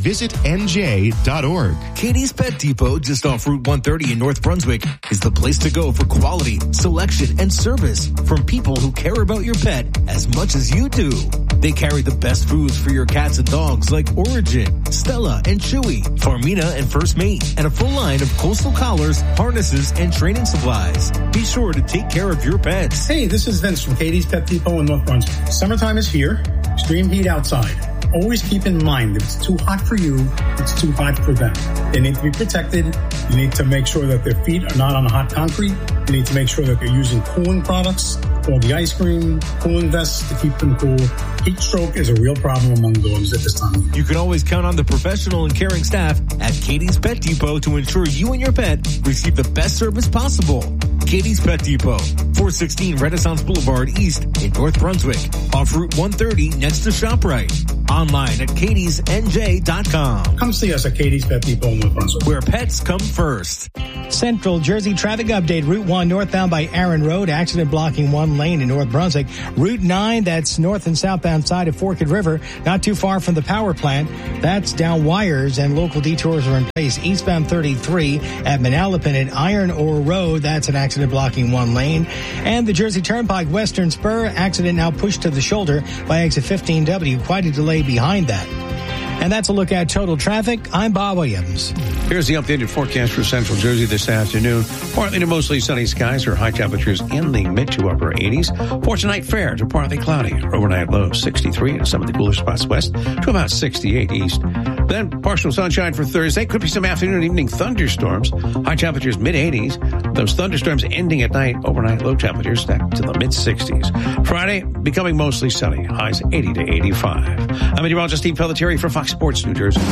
Speaker 6: visitnj.org.
Speaker 7: Katie's Pet Depot, just off Route 130 in North Brunswick, is the place to go for quality, selection, and service from people who care about your pet as much as you do. They carry the best foods for your cats and dogs like Origin, Stella, and Chewy, Farmina, and First Mate, and a full line of coastal collars, harnesses, and training supplies. Be sure to take care of your pets.
Speaker 10: Hey, this is Vince from Katie's Pet Depot in North Brunswick. Summertime is here. Extreme heat outside. Always keep in mind, if it's too hot for you, it's too hot for them. They need to be protected. You need to make sure that their feet are not on the hot concrete. You need to make sure that they're using cooling products. all the ice cream, cooling vests to keep them cool. Heat stroke is a real problem among dogs at this time.
Speaker 7: You can always count on the professional and caring staff at Katie's Pet Depot to ensure you and your pet receive the best service possible. Katie's Pet Depot, 416 Renaissance Boulevard East in North Brunswick, off Route 130 next to ShopRite. Online at katiesnj.com.
Speaker 10: Come see us at Katie's Pet Depot in North Brunswick,
Speaker 7: where pets come first.
Speaker 20: Central Jersey traffic update. Route 1 northbound by Aaron Road. Accident blocking one lane in North Brunswick. Route 9, that's north and southbound side of Forked River. Not too far from the power plant. That's down wires and local detours are in place. Eastbound 33 at Manalapan at Iron Ore Road. That's an accident blocking one lane. And the Jersey Turnpike Western Spur. Accident now pushed to the shoulder by exit 15W. Quite a delay behind that. And that's a look at total traffic. I'm Bob Williams.
Speaker 21: Here's the updated forecast for Central Jersey this afternoon. Partly to mostly sunny skies or high temperatures in the mid to upper 80s. For tonight, fair to partly cloudy. Overnight low 63 and some of the cooler spots west to about 68 east. Then partial sunshine for Thursday. Could be some afternoon and evening thunderstorms. High temperatures mid 80s. Those thunderstorms ending at night. Overnight low temperatures back to the mid 60s. Friday becoming mostly sunny. Highs 80 to 85. I'm meteorologist Steve Pelletieri for Fox Sports New Jersey.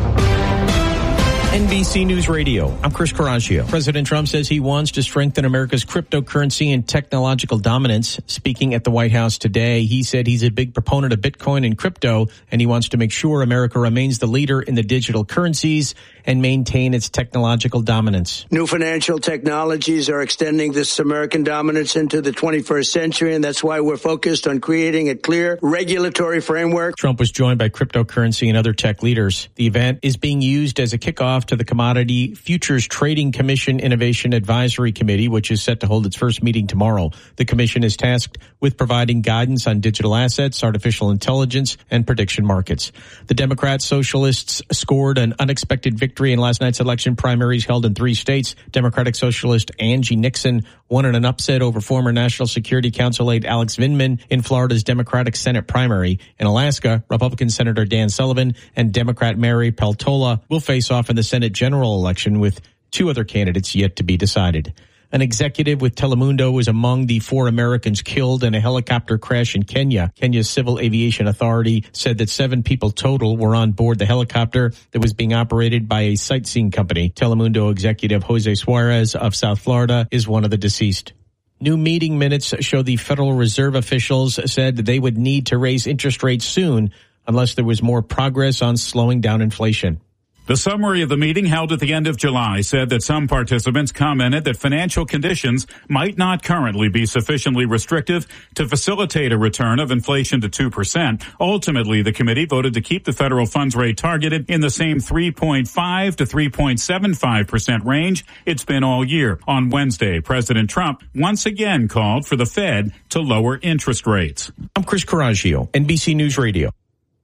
Speaker 11: NBC News Radio. I'm Chris Coraggio. President Trump says he wants to strengthen America's cryptocurrency and technological dominance. Speaking at the White House today, he said he's a big proponent of Bitcoin and crypto, and he wants to make sure America remains the leader in the digital currencies and maintain its technological dominance.
Speaker 12: New financial technologies are extending this American dominance into the 21st century, and that's why we're focused on creating a clear regulatory framework.
Speaker 11: Trump was joined by cryptocurrency and other tech leaders. The event is being used as a kickoff to the Commodity Futures Trading Commission Innovation Advisory Committee, which is set to hold its first meeting tomorrow. The commission is tasked with providing guidance on digital assets, artificial intelligence, and prediction markets. The Democrat Socialists scored an unexpected victory in last night's election primaries held in 3 states. Democratic Socialist Angie Nixon won in an upset over former National Security Council aide Alex Vindman in Florida's Democratic Senate primary. In Alaska, Republican Senator Dan Sullivan and Democrat Mary Peltola will face off in the Senate general election with 2 other candidates yet to be decided. An executive with Telemundo was among the 4 Americans killed in a helicopter crash in Kenya. Kenya's Civil Aviation Authority said that 7 people total were on board the helicopter that was being operated by a sightseeing company. Telemundo executive Jose Suarez of South Florida is one of the deceased. New meeting minutes show the Federal Reserve officials said that they would need to raise interest rates soon unless there was more progress on slowing down inflation.
Speaker 14: The summary of the meeting held at the end of July said that some participants commented that financial conditions might not currently be sufficiently restrictive to facilitate a return of inflation to 2%. Ultimately, the committee voted to keep the federal funds rate targeted in the same 3.5 to 3.75% range it's been all year. On Wednesday, President Trump once again called for the Fed to lower interest rates.
Speaker 11: I'm Chris Coraggio, NBC News Radio.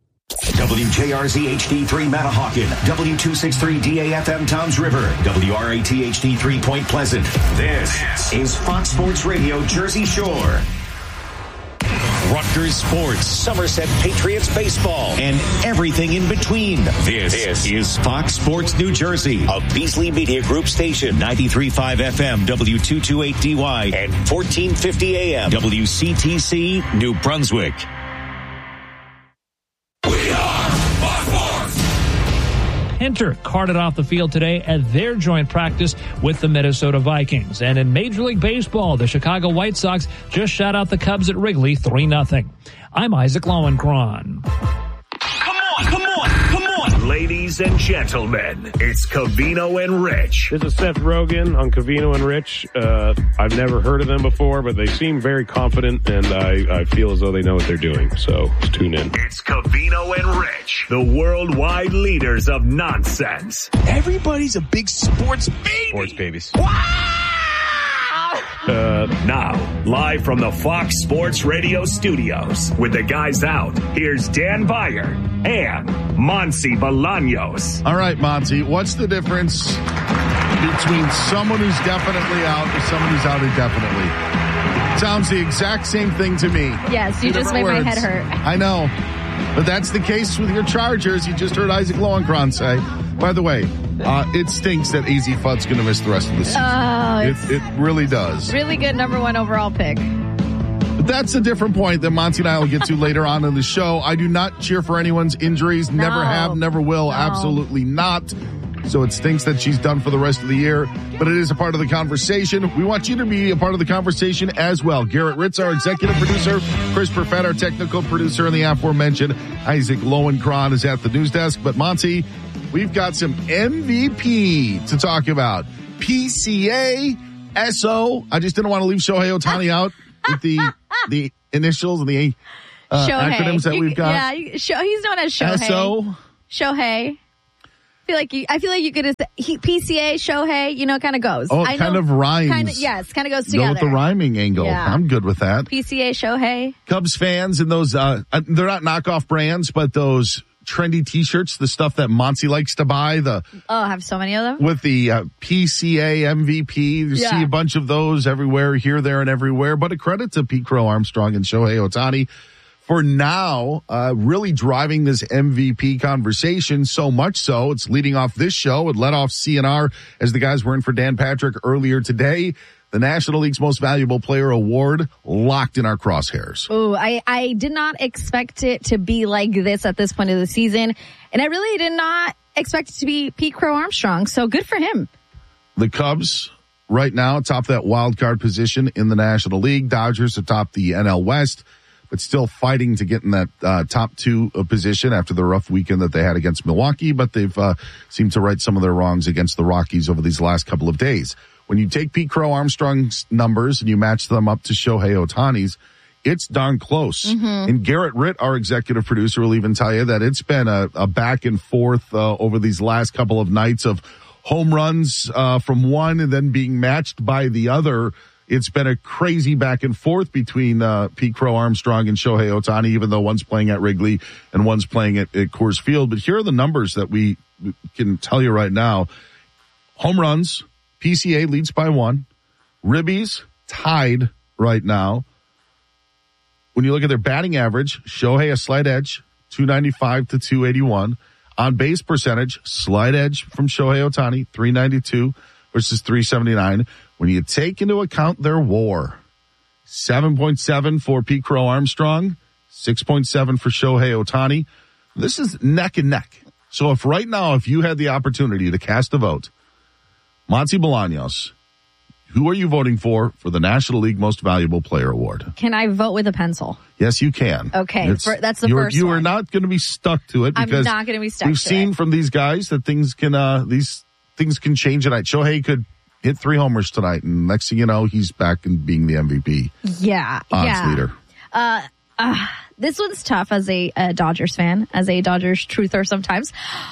Speaker 5: WJRZ HD3 Manahawkin, W263 DAFM Toms River, WRAT HD3 Point Pleasant. This is Fox Sports Radio Jersey Shore. Rutgers Sports, Somerset Patriots Baseball, and everything in between. This is Fox Sports New Jersey, a Beasley Media Group station, 93.5 FM, W228DY, and 1450 AM, WCTC, New Brunswick.
Speaker 24: Hunter carted off the field today at their joint practice with the Minnesota Vikings. And in Major League Baseball, the Chicago White Sox just shut out the Cubs at Wrigley 3-0. I'm Isaac Lowenkron.
Speaker 5: Come on, ladies and gentlemen, it's Covino and Rich.
Speaker 25: This is Seth Rogen on Covino and Rich. I've never heard of them before, but they seem very confident, and I feel as though they know what they're doing, so tune in.
Speaker 5: It's Covino and Rich, the worldwide leaders of nonsense.
Speaker 26: Everybody's a big sports baby.
Speaker 25: Sports babies.
Speaker 5: Now, live from the Fox Sports Radio studios, with the guys out, here's Dan Beyer and Monsi Bolaños.
Speaker 27: All right, Monsi, what's the difference between someone who's definitely out and someone who's out indefinitely? Sounds the exact same thing to me.
Speaker 28: Yes, you just made my head hurt.
Speaker 27: I know, but that's the case with your Chargers. You just heard Isaac Lowenkron say. By the way, it stinks that AZ Fudd's going to miss the rest of the season. It really does.
Speaker 28: Really good number 1 overall pick.
Speaker 27: But that's a different point that Monty and I will get to later on in the show. I do not cheer for anyone's injuries.
Speaker 28: No.
Speaker 27: Never have, never will.
Speaker 28: No.
Speaker 27: Absolutely not. So it stinks that she's done for the rest of the year, but it is a part of the conversation. We want you to be a part of the conversation as well. Garrett Ritz, our executive producer, Chris Perfett, our technical producer, and the aforementioned Isaac Lowenkron is at the news desk. But Monty, we've got some MVP to talk about. PCA, SO. I just didn't want to leave Shohei Ohtani out with the initials and the acronyms that we've got.
Speaker 28: Yeah, he's known as Shohei.
Speaker 27: SO.
Speaker 28: Shohei. I feel like you could have said PCA, Shohei, kind of goes.
Speaker 27: Oh, it kind of rhymes.
Speaker 28: Yes, kind of goes together.
Speaker 27: Go with the rhyming angle.
Speaker 28: Yeah.
Speaker 27: I'm good with that.
Speaker 28: PCA, Shohei.
Speaker 27: Cubs fans and those, they're not knockoff brands, but those trendy t-shirts, the stuff that Monty likes to buy,
Speaker 28: I have so many of them.
Speaker 27: With the PCA MVP. You see a bunch of those everywhere, here, there, and everywhere. But a credit to Pete Crow Armstrong and Shohei Ohtani for now, really driving this MVP conversation, so much so it's leading off this show. It led off CNR as the guys were in for Dan Patrick earlier today. The National League's Most Valuable Player Award locked in our crosshairs.
Speaker 28: Ooh, I did not expect it to be like this at this point of the season. And I really did not expect it to be Pete Crow Armstrong. So good for him.
Speaker 27: The Cubs right now atop that wild card position in the National League. Dodgers atop the NL West, but still fighting to get in that top two position after the rough weekend that they had against Milwaukee. But they've seemed to right some of their wrongs against the Rockies over these last couple of days. When you take Pete Crow Armstrong's numbers and you match them up to Shohei Ohtani's, it's darn close. Mm-hmm. And Garrett Ritt, our executive producer, will even tell you that it's been a back and forth over these last couple of nights of home runs from one and then being matched by the other. It's been a crazy back and forth between Pete Crow Armstrong and Shohei Ohtani, even though one's playing at Wrigley and one's playing at Coors Field. But here are the numbers that we can tell you right now. Home runs, PCA leads by 1. Ribbies, tied right now. When you look at their batting average, Shohei a slight edge, 295 to 281. On base percentage, slight edge from Shohei Ohtani, 392 versus 379. When you take into account their WAR, 7.7 for Pete Crow Armstrong, 6.7 for Shohei Ohtani. This is neck and neck. So if right now, if you had the opportunity to cast a vote, Monty Bolaños, who are you voting for the National League Most Valuable Player Award?
Speaker 28: Can I vote with a pencil?
Speaker 27: Yes, you can.
Speaker 28: Okay, that's the first
Speaker 27: You
Speaker 28: one.
Speaker 27: are not going to be stuck to it because
Speaker 28: I'm not going to be stuck to it.
Speaker 27: We've seen from these guys that things can change tonight. Shohei could hit 3 homers tonight, and next thing you know, he's back and being the MVP.
Speaker 28: Yeah.
Speaker 27: Odds leader.
Speaker 28: This one's tough as a Dodgers fan, as a Dodgers truther sometimes.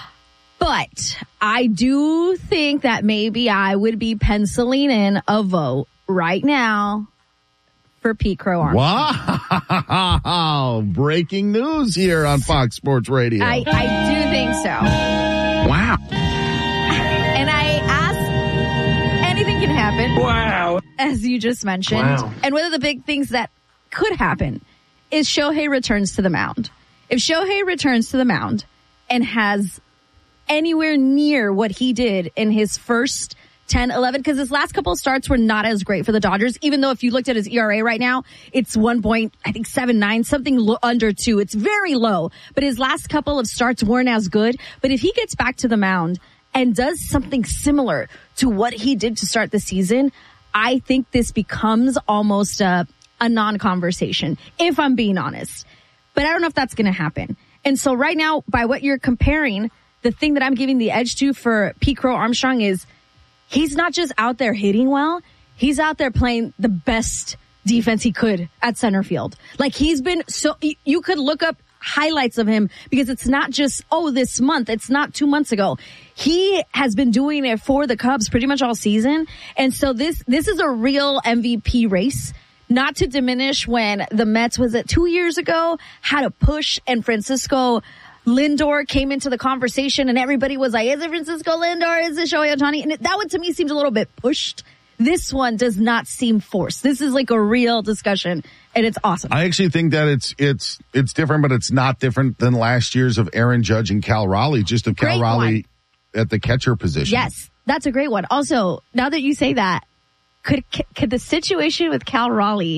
Speaker 28: But I do think that maybe I would be penciling in a vote right now for Pete Crow Armstrong.
Speaker 27: Wow. Breaking news here on Fox Sports Radio.
Speaker 28: I do think so.
Speaker 27: Wow.
Speaker 28: And I asked, anything can happen. Wow. As you just mentioned.
Speaker 27: Wow.
Speaker 28: And one of the big things that could happen is Shohei returns to the mound. If Shohei returns to the mound and has anywhere near what he did in his first 10, 11, because his last couple of starts were not as great for the Dodgers, even though if you looked at his ERA right now, it's 1.79, something under 2. It's very low, but his last couple of starts weren't as good. But if he gets back to the mound and does something similar to what he did to start the season, I think this becomes almost a non-conversation, if I'm being honest. But I don't know if that's going to happen. And so right now, by what you're comparing, the thing that I'm giving the edge to for Pete Crow Armstrong is he's not just out there hitting well. He's out there playing the best defense he could at center field. Like he's been you could look up highlights of him because it's not just, this month. It's not 2 months ago. He has been doing it for the Cubs pretty much all season. And so this is a real MVP race. Not to diminish when the Mets, was it 2 years ago, had a push and Francisco Lindor came into the conversation and everybody was like, is it Francisco Lindor? Is it Shohei Ohtani? And that one to me seems a little bit pushed. This one does not seem forced. This is like a real discussion and it's awesome.
Speaker 27: I actually think that it's different, but it's not different than last year's of Aaron Judge and Cal Raleigh, just of Cal Raleigh at the catcher position.
Speaker 28: Yes, that's a great one. Also, now that you say that, could the situation with Cal Raleigh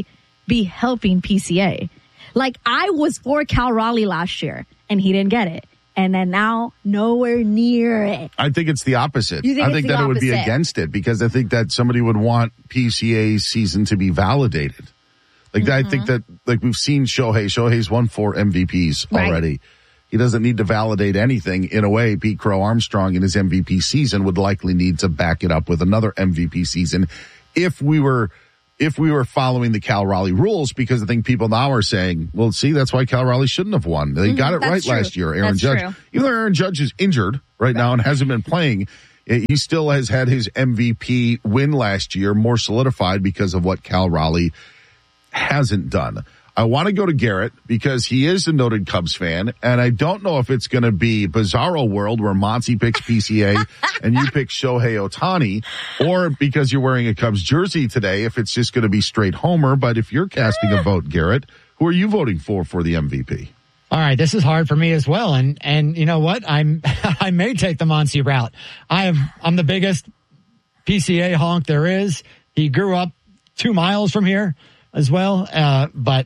Speaker 28: be helping PCA. Like, I was for Cal Raleigh last year, and he didn't get it. And then now, nowhere near it.
Speaker 27: I think it's the opposite.
Speaker 28: I
Speaker 27: think that it would be against it, because I think that somebody would want PCA's season to be validated. Like, I think that, like, we've seen Shohei's won 4 MVPs already. Right. He doesn't need to validate anything. In a way, Pete Crow Armstrong in his MVP season would likely need to back it up with another MVP season if we were following the Cal Raleigh rules, because I think people now are saying, well, see, that's why Cal Raleigh shouldn't have won. They got it right last year. Aaron Judge, even though Aaron Judge is injured right now and hasn't been playing, he still has had his MVP win last year more solidified because of what Cal Raleigh hasn't done. I want to go to Garrett because he is a noted Cubs fan, and I don't know if it's going to be Bizarro World where Monty picks PCA and you pick Shohei Ohtani, or because you're wearing a Cubs jersey today, if it's just going to be straight homer. But if you're casting a vote, Garrett, who are you voting for the MVP?
Speaker 9: All right, this is hard for me as well, and you know what? I may take the Monty route. I'm the biggest PCA honk there is. He grew up 2 miles from here as well, but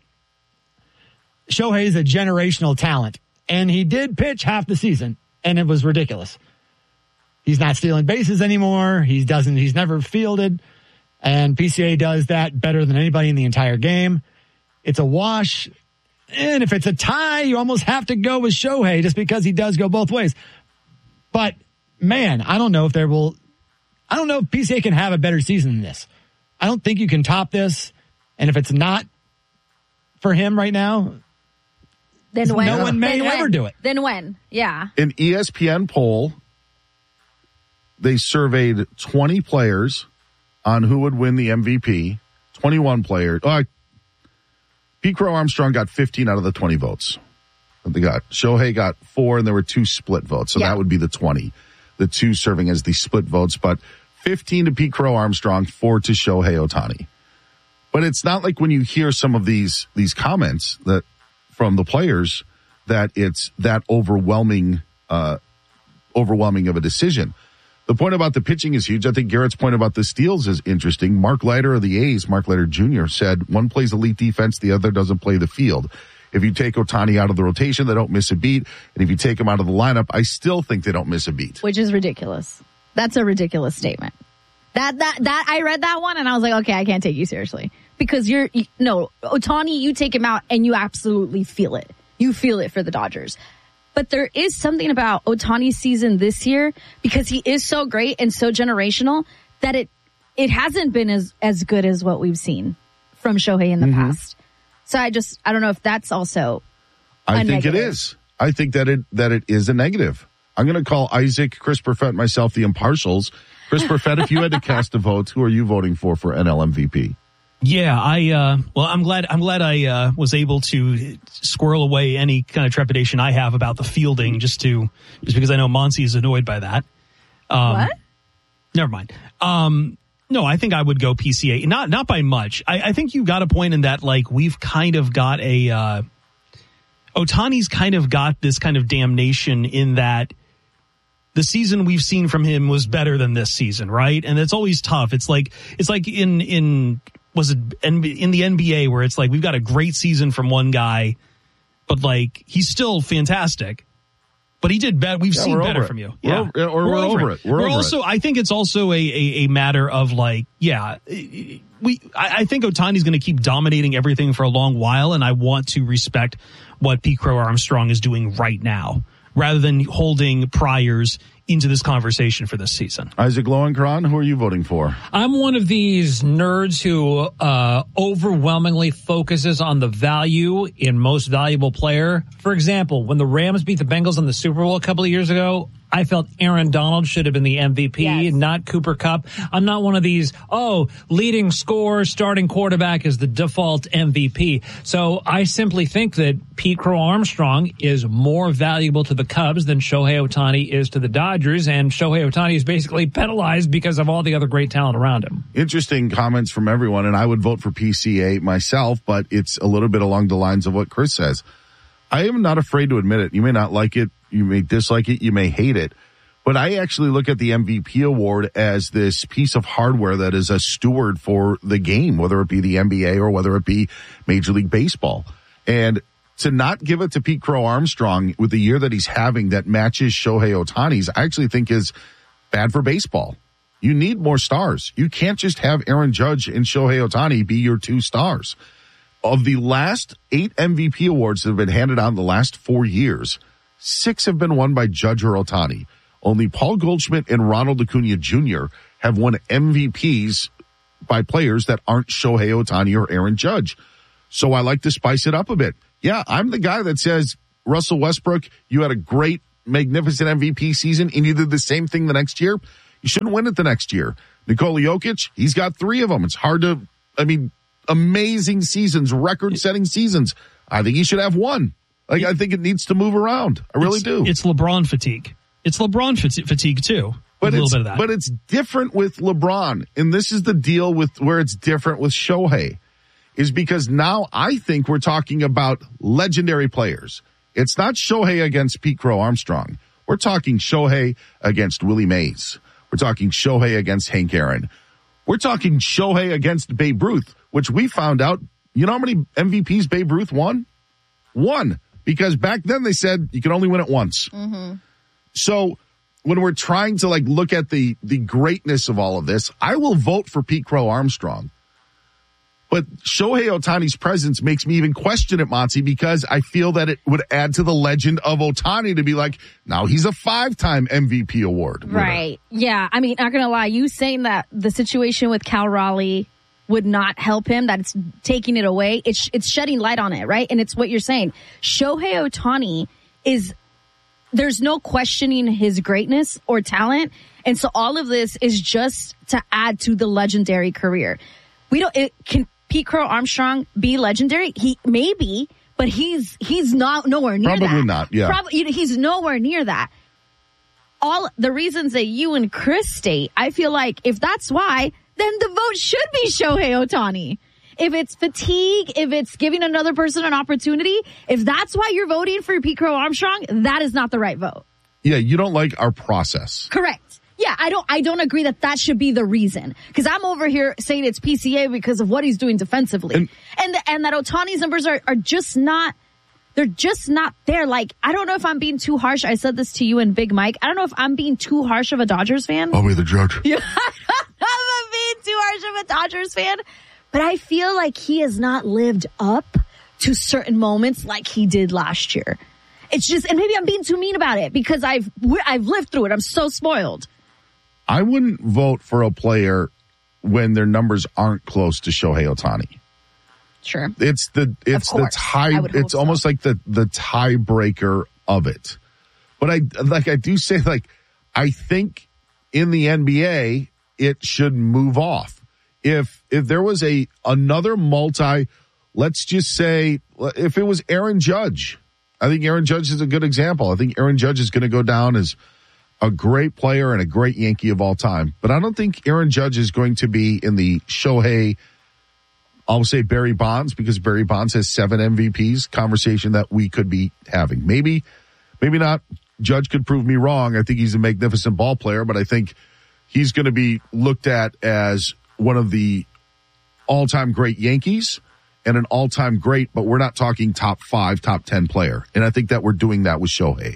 Speaker 9: Shohei is a generational talent, and he did pitch half the season, and it was ridiculous. He's not stealing bases anymore. He's never fielded, and PCA does that better than anybody in the entire game. It's a wash, and if it's a tie, you almost have to go with Shohei just because he does go both ways. But man, I don't know if PCA can have a better season than this. I don't think you can top this, and if it's not for him right now,
Speaker 28: then when?
Speaker 9: No one may ever do it.
Speaker 28: Then when? Yeah.
Speaker 27: An ESPN poll, they surveyed 20 players on who would win the MVP. 21 players. Pete Crow Armstrong got 15 out of the 20 votes. Shohei got 4, and there were 2 split votes. So that would be the 20. The 2 serving as the split votes. But 15 to Pete Crow Armstrong, 4 to Shohei Ohtani. But it's not like when you hear some of these comments that from the players that it's that overwhelming of a decision. The point about the pitching is huge. I think Garrett's point about the steals is interesting. Mark Leiter of the A's, Mark Leiter Jr., said one plays elite defense, the other doesn't play the field. If you take Ohtani out of the rotation, they don't miss a beat. And if you take him out of the lineup, I still think they don't miss a beat.
Speaker 28: Which is ridiculous. That's a ridiculous statement. That I read that one and I was like, okay, I can't take you seriously. Because Ohtani, you take him out and you absolutely feel it. You feel it for the Dodgers. But there is something about Ohtani's season this year, because he is so great and so generational, that it hasn't been as good as what we've seen from Shohei in the past. So I don't know if that's also
Speaker 27: I think it is. I think that it is a negative. I'm going to call Isaac, Chris Perfett, myself the impartials. Chris Perfett, if you had to cast a vote, who are you voting for NL MVP?
Speaker 23: Yeah, I'm glad I was able to squirrel away any kind of trepidation I have about the fielding just because I know Monty is annoyed by that.
Speaker 28: What?
Speaker 23: Never mind. No, I think I would go PCA. Not by much. I think you got a point in that, like, we've kind of got Ohtani's kind of got this kind of damnation in that the season we've seen from him was better than this season, right? And it's always tough. It's like in the NBA where it's like we've got a great season from one guy, but like he's still fantastic. But he did better. We've seen better from you.
Speaker 27: Yeah, we're over it. We're also.
Speaker 23: I think it's also a matter of like, I think Ohtani's going to keep dominating everything for a long while, and I want to respect what Pete Crow Armstrong is doing right now, rather than holding priors into this conversation for this season.
Speaker 27: Isaac Lowenkron, who are you voting for?
Speaker 24: I'm one of these nerds who overwhelmingly focuses on the value in most valuable player. For example, when the Rams beat the Bengals in the Super Bowl a couple of years ago, I felt Aaron Donald should have been the MVP, not Cooper Kupp. I'm not one of these, leading scorer, starting quarterback is the default MVP. So I simply think that Pete Crow Armstrong is more valuable to the Cubs than Shohei Ohtani is to the Dodgers, and Shohei Ohtani is basically penalized because of all the other great talent around him.
Speaker 27: Interesting comments from everyone, and I would vote for PCA myself, but it's a little bit along the lines of what Chris says. I am not afraid to admit it. You may not like it. You may dislike it. You may hate it. But I actually look at the MVP award as this piece of hardware that is a steward for the game, whether it be the NBA or whether it be Major League Baseball. And to not give it to Pete Crow Armstrong with the year that he's having that matches Shohei Ohtani's, I actually think is bad for baseball. You need more stars. You can't just have Aaron Judge and Shohei Ohtani be your 2 stars. Of the last 8 MVP awards that have been handed out in the last 4 years, 6 have been won by Judge or Ohtani. Only Paul Goldschmidt and Ronald Acuna Jr. have won MVPs by players that aren't Shohei Ohtani or Aaron Judge. So I like to spice it up a bit. Yeah, I'm the guy that says, Russell Westbrook, you had a great, magnificent MVP season, and you did the same thing the next year. You shouldn't win it the next year. Nikola Jokic, he's got 3 of them. It's hard to, amazing seasons, record-setting seasons. I think he should have 1. I think it needs to move around. I really do.
Speaker 23: It's LeBron fatigue. It's LeBron fatigue too.
Speaker 27: But
Speaker 23: a little bit of that.
Speaker 27: But it's different with LeBron. And this is the deal with where it's different with Shohei, is because now I think we're talking about legendary players. It's not Shohei against Pete Crow Armstrong. We're talking Shohei against Willie Mays. We're talking Shohei against Hank Aaron. We're talking Shohei against Babe Ruth, which we found out, you know how many MVPs Babe Ruth won? 1. Because back then they said you can only win it once. Mm-hmm. So when we're trying to look at the greatness of all of this, I will vote for Pete Crow Armstrong. But Shohei Ohtani's presence makes me even question it, Monty, because I feel that it would add to the legend of Ohtani to be now he's a 5-time MVP award winner.
Speaker 28: Right. Yeah. Not going to lie. You saying that the situation with Cal Raleigh would not help him, that it's taking it away, it's shedding light on it, right? And it's what you're saying. Shohei Ohtani there's no questioning his greatness or talent. And so all of this is just to add to the legendary career. Can Pete Crow Armstrong be legendary? He may be, but he's nowhere near that.
Speaker 27: Probably not, yeah.
Speaker 28: He's nowhere near that. All the reasons that you and Chris state, I feel like if that's why, then the vote should be Shohei Ohtani. If it's fatigue, if it's giving another person an opportunity, if that's why you're voting for Pete Crow Armstrong, that is not the right vote.
Speaker 27: Yeah, you don't like our process.
Speaker 28: Correct. Yeah, I don't agree that should be the reason. Because I'm over here saying it's PCA because of what he's doing defensively. And that Ohtani's numbers are just not, they're just not there. I don't know if I'm being too harsh. I said this to you and Big Mike. I don't know if I'm being too harsh of a Dodgers fan.
Speaker 27: I'll be the judge.
Speaker 28: Yeah, I don't know if I'm being too harsh of a Dodgers fan. But I feel like he has not lived up to certain moments like he did last year. It's just, and maybe I'm being too mean about it because I've lived through it. I'm so spoiled.
Speaker 27: I wouldn't vote for a player when their numbers aren't close to Shohei Ohtani.
Speaker 28: Sure.
Speaker 27: It's almost like the tiebreaker of it. But I do say, I think in the NBA, it should move off. If there was another let's just say, if it was Aaron Judge, I think Aaron Judge is a good example. I think Aaron Judge is going to go down as a great player and a great Yankee of all time. But I don't think Aaron Judge is going to be in the Shohei, I'll say Barry Bonds, because Barry Bonds has 7 MVPs conversation that we could be having. Maybe not. Judge could prove me wrong. I think he's a magnificent ball player, but I think he's going to be looked at as one of the all-time great Yankees and an all-time great, but we're not talking top 5, top 10 player. And I think that we're doing that with Shohei.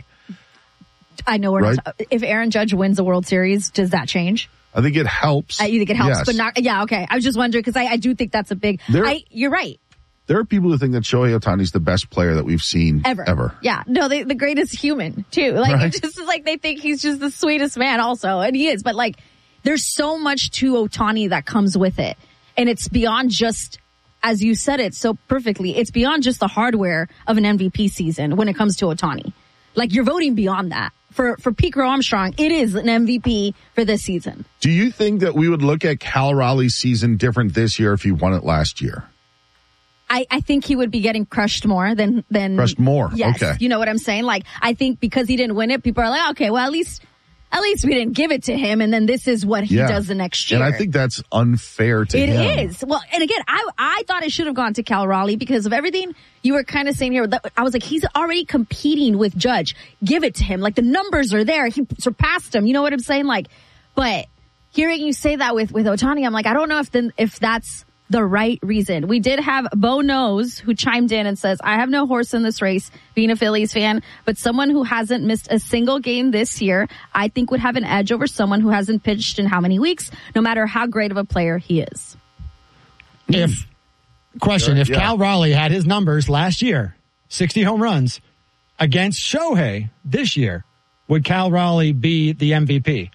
Speaker 28: I know if Aaron Judge wins the World Series, does that change?
Speaker 27: I think it helps.
Speaker 28: You think it helps,
Speaker 27: yes.
Speaker 28: But not, yeah, okay. I was just wondering because I do think that's a big, you're right.
Speaker 27: There are people who think that Shohei Ohtani is the best player that we've seen ever.
Speaker 28: Yeah. No, the greatest human too. It's just they think he's just the sweetest man also. And he is, but there's so much to Ohtani that comes with it. And it's beyond just, as you said it so perfectly, it's beyond just the hardware of an MVP season when it comes to Ohtani. You're voting beyond that. For Pete Crow Armstrong, it is an MVP for this season.
Speaker 27: Do you think that we would look at Cal Raleigh's season different this year if he won it last year?
Speaker 28: I think he would be getting crushed more than
Speaker 27: crushed more.
Speaker 28: Yes,
Speaker 27: okay.
Speaker 28: You know what I'm saying? I think because he didn't win it, people are like, okay, well at least at least we didn't give it to him, and then this is what he does the next year.
Speaker 27: And I think that's unfair to him.
Speaker 28: It is. Well, and again, I thought it should have gone to Cal Raleigh because of everything you were kind of saying here. I was like, he's already competing with Judge. Give it to him. Like, the numbers are there. He surpassed him. You know what I'm saying? Like, but hearing you say that with Ohtani, I'm like, I don't know if that's the right reason. We did have Bo Knows who chimed in and says, I have no horse in this race being a Phillies fan, but someone who hasn't missed a single game this year, I think would have an edge over someone who hasn't pitched in how many weeks, no matter how great of a player he is.
Speaker 9: If Cal Raleigh had his numbers last year, 60 home runs against Shohei this year, would Cal Raleigh be the MVP?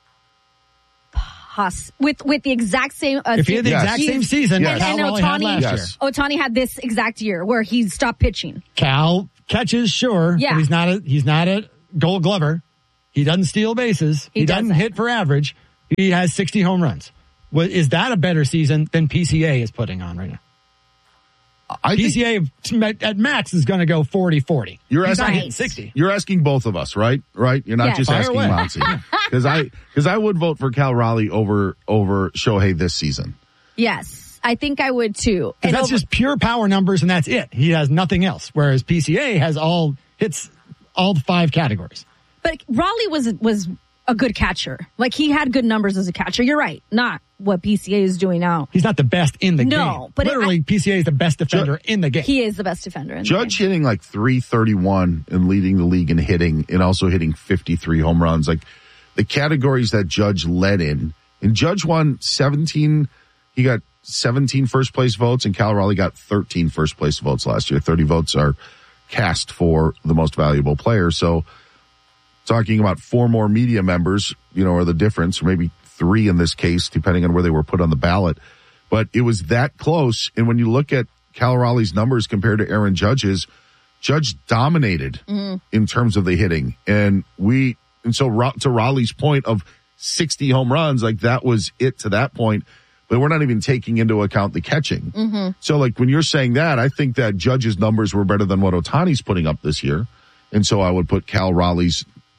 Speaker 28: With the exact same
Speaker 9: if he had the exact same season
Speaker 28: and Ohtani had this exact year where he stopped pitching.
Speaker 9: Cal catches, sure.
Speaker 28: Yeah.
Speaker 9: But he's not a Gold Glover. He doesn't steal bases. He doesn't hit for average. He has 60 home runs. Is that a better season than PCA is putting on right now? PCA at max is going to go 40-40. He's not hitting 60.
Speaker 27: You're asking both of us, right? Right? You're not just asking Monty. Because I would vote for Cal Raleigh over Shohei this season.
Speaker 28: Yes, I think I would too.
Speaker 9: And that's just pure power numbers, and that's it. He has nothing else. Whereas PCA hits all 5 categories.
Speaker 28: But Raleigh was a good catcher. Like, he had good numbers as a catcher. You're right. Not what PCA is doing now.
Speaker 9: He's not the best in the game.
Speaker 28: No, but
Speaker 9: literally, PCA is the best defender in the game.
Speaker 28: He is the best defender in the
Speaker 27: game. Judge hitting like 331 and leading the league in hitting, and also hitting 53 home runs. Like, the categories that Judge led in, and Judge won 17. He got 17 first place votes, and Cal Raleigh got 13 first place votes last year. 30 votes are cast for the most valuable player. So, talking about 4 more media members, are the difference, or maybe 3 in this case, depending on where they were put on the ballot. But it was that close. And when you look at Cal Raleigh's numbers compared to Aaron Judge's, Judge dominated in terms of the hitting. And so to Raleigh's point of 60 home runs, like, that was it to that point. But we're not even taking into account the catching. Mm-hmm. So, like, when you're saying that, I think that Judge's numbers were better than what Ohtani's putting up this year. And so I would put Cal Raleigh's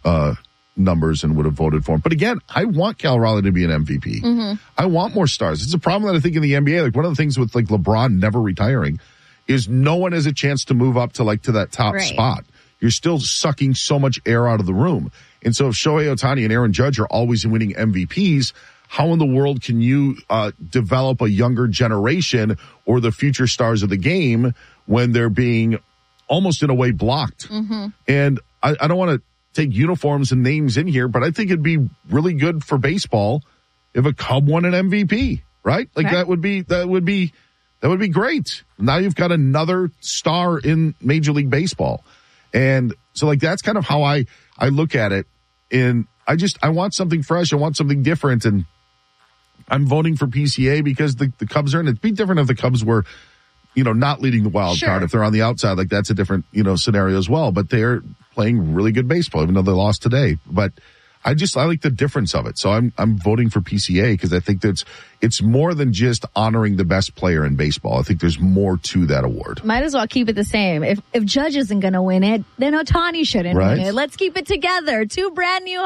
Speaker 27: numbers and would have voted for him. But again, I want Cal Raleigh to be an MVP. Mm-hmm. I want more stars. It's a problem that I think in the NBA, like, one of the things with, like, LeBron never retiring is no one has a chance to move up to that top spot. You're still sucking so much air out of the room. And so if Shohei Ohtani and Aaron Judge are always winning MVPs, how in the world can you develop a younger generation or the future stars of the game when they're being almost in a way blocked? Mm-hmm. And I don't want to take uniforms and names in here, but I think it'd be really good for baseball if a Cub won an MVP, right? Like, that would be great. Now you've got another star in Major League Baseball. And so, like, that's kind of how I look at it. And I want something fresh. I want something different. And I'm voting for PCA because the Cubs are in it. It'd be different if the Cubs were, not leading the wild card. If they're on the outside, like, that's a different, scenario as well. But they're playing really good baseball, even though they lost today. But I like the difference of it. So I'm voting for PCA because I think it's more than just honoring the best player in baseball. I think there's more to that award.
Speaker 28: Might as well keep it the same. If Judge isn't going to win it, then Ohtani shouldn't win it. Let's keep it together. Two brand new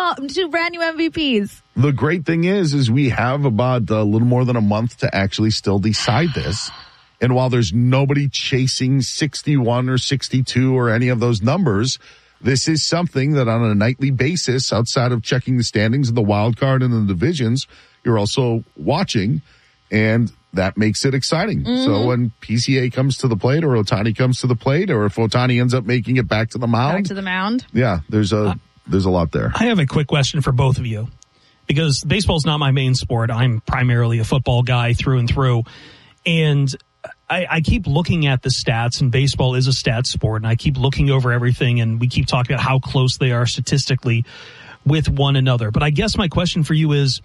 Speaker 28: MVPs.
Speaker 27: The great thing is we have about a little more than a month to actually still decide this. And while there's nobody chasing 61 or 62 or any of those numbers, this is something that on a nightly basis, outside of checking the standings of the wild card and the divisions, you're also watching, and that makes it exciting. Mm-hmm. So when PCA comes to the plate, or Ohtani comes to the plate, or if Ohtani ends up making it back to the mound. Yeah, there's a lot there.
Speaker 23: I have a quick question for both of you, because baseball's not my main sport. I'm primarily a football guy through and through, and I keep looking at the stats, and baseball is a stats sport, and I keep looking over everything, and we keep talking about how close they are statistically with one another. But I guess my question for you is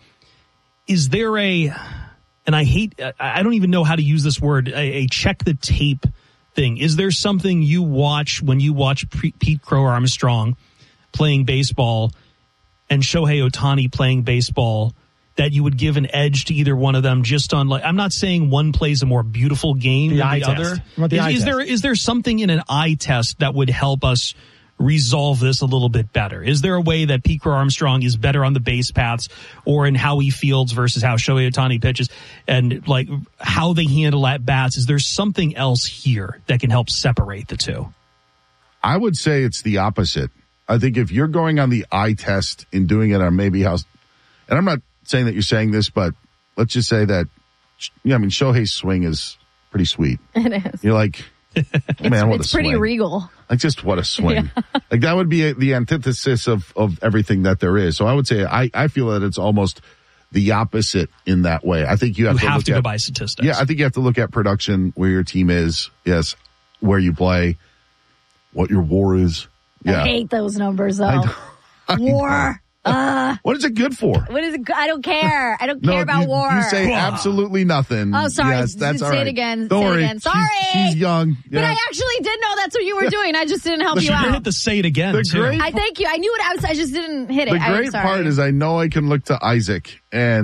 Speaker 23: there and I don't even know how to use this word, a check the tape thing. Is there something you watch when you watch Pete Crow Armstrong playing baseball and Shohei Ohtani playing baseball that you would give an edge to either one of them just on, like, I'm not saying one plays a more beautiful game than the other. Is there something in an eye test that would help us resolve this a little bit better? Is there a way that Pete Crow-Armstrong is better on the base paths or in how he fields versus how Shohei Ohtani pitches and like how they handle at bats? Is there something else here that can help separate the two?
Speaker 27: I would say it's the opposite. I think if you're going on the eye test and doing it on maybe how, and I'm not saying that you're saying this, but let's just say that, Shohei's swing is pretty sweet.
Speaker 28: It is.
Speaker 27: You're like, man, what a swing.
Speaker 28: It's pretty regal. Like,
Speaker 27: just what a swing.
Speaker 28: Yeah.
Speaker 27: Like, that would be the antithesis of everything that there is. So I would say I feel that it's almost the opposite in that way. I think you have to
Speaker 23: go by statistics.
Speaker 27: Yeah, I think you have to look at production, where your team is, yes, where you play, what your WAR is. Yeah.
Speaker 28: I hate those numbers, though. WAR.
Speaker 27: What is it good for?
Speaker 28: What is it? I don't care. I don't care about WAR.
Speaker 27: You say absolutely nothing.
Speaker 28: Oh, sorry.
Speaker 27: Yes, that's all right.
Speaker 28: Say it again.
Speaker 27: Don't worry.
Speaker 28: Sorry.
Speaker 27: She's young. Yeah.
Speaker 28: But I actually did know that's what you were doing. I just didn't help you out.
Speaker 23: You hit the say it again.
Speaker 28: I thank you. I knew what I was. I just didn't hit it.
Speaker 27: The great part is I know I can look to Isaac and